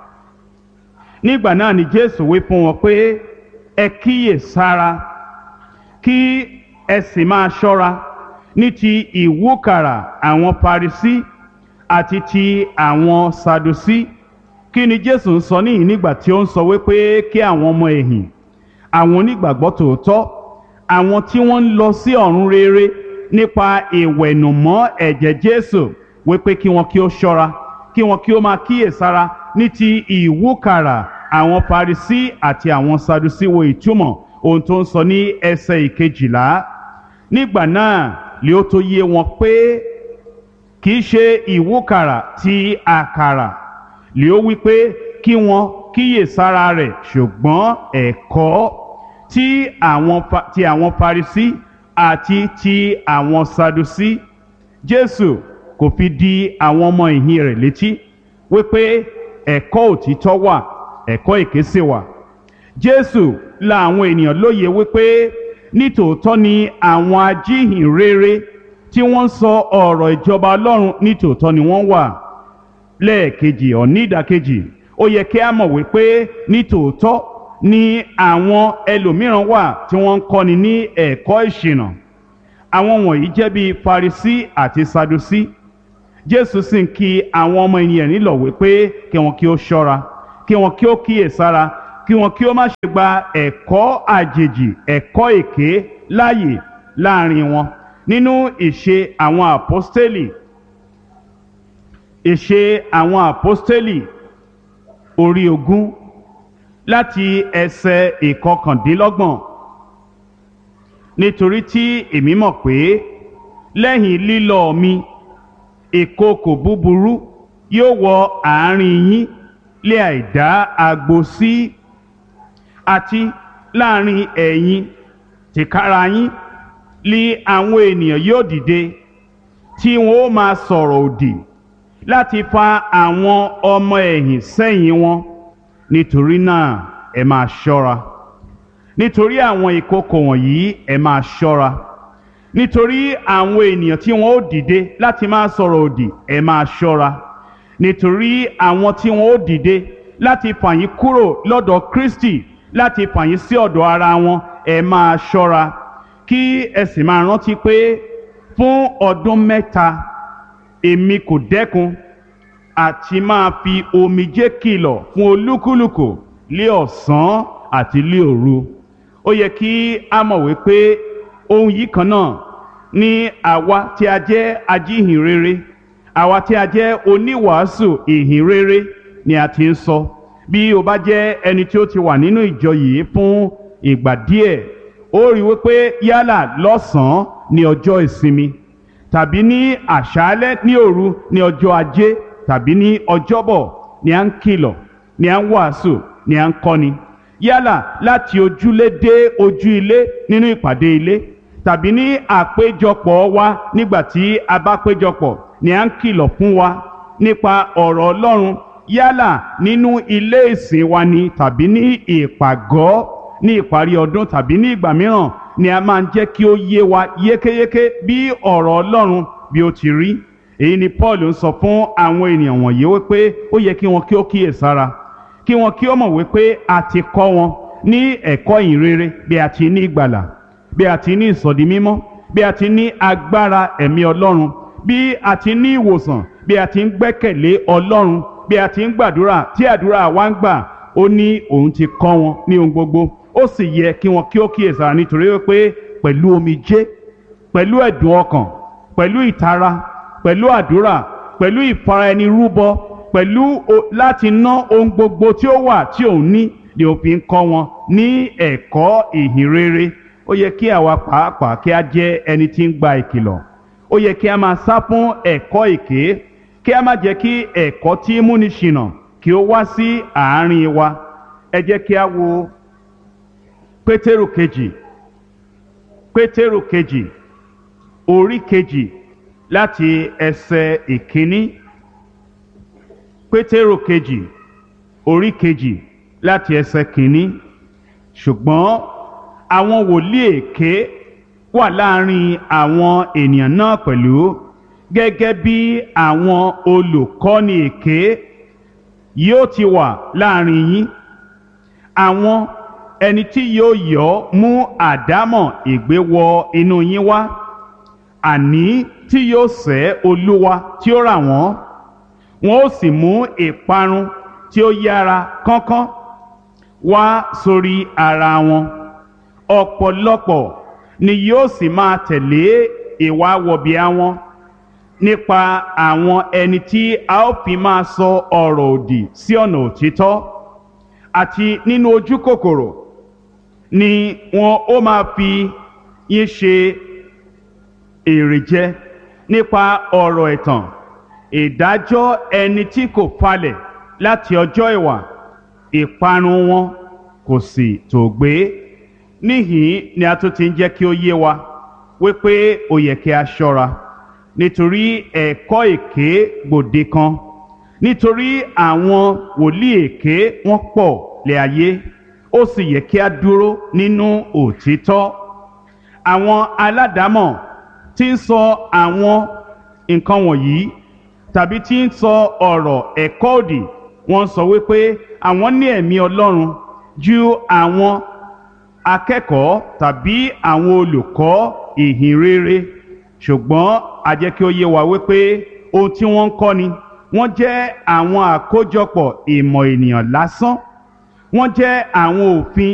Nígbà náà ni Jésù wí fún wọn pé ẹ kíyèsára kí ẹ sì máa ṣọ́ra ní ti ìwúkàrà àwọn Farisí àti ti àwọn Sadusí. Kí ni Jésù ń sọ níyìn nígbà tí ó ń sọ wípé kí àwọn ọmọ ẹ̀yìn, àwọn onígbàgbọ́ tòótọ́, àwọn tí wọ́n ń lọ sí ọ̀run rere nípa ìwẹ̀nùmọ́ ẹ̀jẹ̀ Jésù, wípé kí wọn kí ó ṣọ́ra, kí wọn kí ó máa kíyèsára ní ti ìwúkàrà àwọn Farisí àti àwọn Sadusí? Wo ìtumọ̀ ohun tó ń sọ ní ẹsẹ̀ ìkejìlá. Nígbà náà lè ó tó yé wọn pé kì í ṣe ìwúkàrà ti àkàrà lè ó wí pé kí wọn kíyèsára rẹ̀, ṣùgbọ́n ẹ̀kọ́ ti àwọn Farisí àti ti àwọn Sadusí. Jésù kò fi di àwọn ọmọ ìhìn rẹ̀ létí wípé ẹ̀kọ́ òtítọ́ wà, ẹ̀kọ́ èké sì wà. Jésù là àwọn ènìyàn lóye wípé nítòótọ́ ni àwọn ajíhìn rere tí wọ́n ń sọ ọ̀rọ̀ ìjọba Ọlọ́run nítòótọ́ ni wọ́n wà. Lẹ́ẹ̀kejì ní ìdàkejì, ó yẹ kí a mọ̀ wípé nítòótọ́ ni àwọn ẹlòmíràn wà tí wọ́n ń kọ́ni ní ẹ̀kọ́ ìṣìnà, àwọn wọ̀nyí jẹ́ bíi Farisí àti Sadusí. Jésù sì ń kì àwọn ọmọ ènìyàn nílọ̀ wípé kí wọn kí ó ṣọ́ra, kí wọn kí ó kíyèsára, kí wọn kí ó má ṣe gba ẹ̀kọ́ àjèjì, ẹ̀kọ́ èké láàyè láàrin wọn. Nínú ìṣe àwọn àpọ́stélì, ìṣe àwọn àpọ́stélì orí 20 láti ẹsẹ̀ 29. Nítorí tí èmi mọ̀ pé lẹ́yìn lílọ mi ìkookò búburú yóò wọ àárín yín lé àìdá agbo sí, àti láàrin ẹ̀yin tìkára yín lé àwọn ènìyàn yóò dìde tí wọn ó máa sọ̀rọ̀ òdì láti fa àwọn ọmọ ẹ̀yìn sẹ́yìn wọn. Nítorí náà ẹ máa ṣọ́ra. Nítorí àwọn ìkookò wọ̀nyí ẹ máa ṣọ́ra. Nítorí àwọn ènìyàn tí wọn ó dìde láti máa sọ̀rọ̀ òdì ẹ máa ṣọ́ra. Nítorí àwọn tí wọn ó dìde láti fà yín kúrò lọ́dọ̀ Kristi, láti fà yín sí ọ̀dọ̀ ara wọn ẹ máa ṣọ́ra. Kí ẹ sì máa rántí pé fún ọdún 3 èmi kò dẹ́kun àti máa fi omijé kìlọ̀ fún olúkúlùkù lé ọ̀sán àti lé òru. Ó yẹ kí a mọ̀ wípé ohun yìí kan náà ni àwa tí a jẹ́ ajíhìnrere, àwa tí a jẹ́ oníwàásù ìhìnrere ni a ti ń sọ. Bí o bá jẹ́ ẹni tí ó ti wà nínú ìjọ yìí fún ìgbà díẹ̀, ó rí wípé yálà lọ́sàn-án ní ọjọ́ ìsinmi, tàbí ní àṣálẹ́ ní òru ní ọjọ́ ajé, tàbí ní ọjọ́bọ̀ ni à ń kìlọ̀, ni à ń wàásù, ni à ń kọ́ni. Yálà láti ojúlé dé ojú ilé nínú ìpàdé ilé, tàbí ní àpéjọpọ̀ wa nígbà tí a bá péjọpọ̀ ni à ń kìlọ̀ fún wa nípa ọ̀rọ̀ Ọlọ́run. Yálà nínú ilé ìsìn wa ni tàbí ní ìpàgọ́ ní ìparí ọdún tàbí ní ìgbà mìíràn ni a máa ń jẹ́ kí ó yé wa yékéyéké bí ọ̀rọ̀ Ọlọ́run bí ó ti rí. Èyí ni Paul ń sọ fún àwọn ènìyàn wọ̀nyí wípé ó yẹ kí wọn kí ó kíyèsára, kí wọn kí ó mọ̀ wípé a ti kọ́ wọn ní ẹ̀kọ́ ìhìnrere bí a ti ní ìgbàlà, bí a ti ní ìsọdi mímọ́, bí a ti ní agbára ẹ̀mí Ọlọ́run, bí a ti ní ìwòsàn, bí a ti ń gbẹ́kẹ̀lé Ọlọ́run, bí a ti ń gbàdúrà tí àdúrà wa ń gbà. Ó ní òun ti kọ́ wọn ní ohun gbogbo. Ó sì yẹ kí wọn kí ó kíyèsára, nítorí wípé pẹ̀lú omijé, pẹ̀lú ẹ̀dùn ọkàn, pẹ̀lú ìtara, pẹ̀lú àdúrà, pẹ̀lú ìfara ẹni rúbọ, pẹ̀lú láti ná ohun gbogbo tí ó wà tí òun ní ni ó fi ń kọ́ wọn ní ẹ̀kọ́ ìhìnrere. Ó yẹ kí àwa pàápàá kí a jẹ́ ẹni tí ń gba ìkìlọ̀. Ó yẹ kí a máa sá fún ẹ̀kọ́ èké, kí a má jẹ́ kí ẹ̀kọ́ tí múni ṣìnà kí ó wá sí àárín wa. Ẹ jẹ́ kí a wo Pétérù kejì orí 2 láti ẹsẹ̀ 1. Pétérù kejì orí 2 láti ẹsẹ̀ 1. Ṣùgbọ́n àwọn wòlíì èké wà láàrin àwọn ènìyàn náà pẹ̀lú, gẹ́gẹ́ bí àwọn olùkọ́ni èké yóò ti wà láàrin yín. Àwọn ẹni tí yóò yọ́ mú àdámọ̀ ègbé wọ inú yín wá, àní tí yóò sẹ́ Olúwa tí ó rà wọ́n, wọn ó sì mú ìparun tí ó yára kánkán wá sórí ara wọn. Ọ̀pọ̀lọpọ̀ ni yóò sì máa tẹ̀lé ìwà wọ̀bìà wọn nípa àwọn ẹni tí a ó fi máa sọ ọ̀rọ̀ òdì sí ọ̀nà òtítọ́, àti nínú ojú kòkòrò ni wọn ó máa fi yín ṣe èrè jẹ nípa ọ̀rọ̀ ẹ̀tàn. Ìdájọ́ ẹni tí kò falẹ̀ láti ọjọ́ ìwà, ìparun wọn kò sì tòògbé. Níhìn ni a tún ti ń jẹ́ kí ó yé wa wípé ó yẹ kí a ṣọ́ra, nítorí ẹ̀kọ́ èké gbòde kan. Nítorí àwọn wòlíì èké wọ́n pọ̀ lé ayé, ó sì yẹ kí a dúró nínú òtítọ́. Àwọn aládàámọ̀ tí ń sọ àwọn nǹkan wọ̀nyí tàbí tí ń sọ ọ̀rọ̀ ẹ̀kọ́ òdì, wọ́n sọ wípé àwọn ní ẹ̀mí Ọlọ́run ju àwọn akẹ́kọ̀ọ́ tàbí àwọn olùkọ́ ìhìn rere, ṣùgbọ́n a jẹ́ kí ó yé wa wípé ohun tí wọ́n ń kọ́ ni wọ́n jẹ́ àwọn àkójọpọ̀ ìmọ̀ ènìyàn lásán, wọ́n jẹ́ àwọn òfin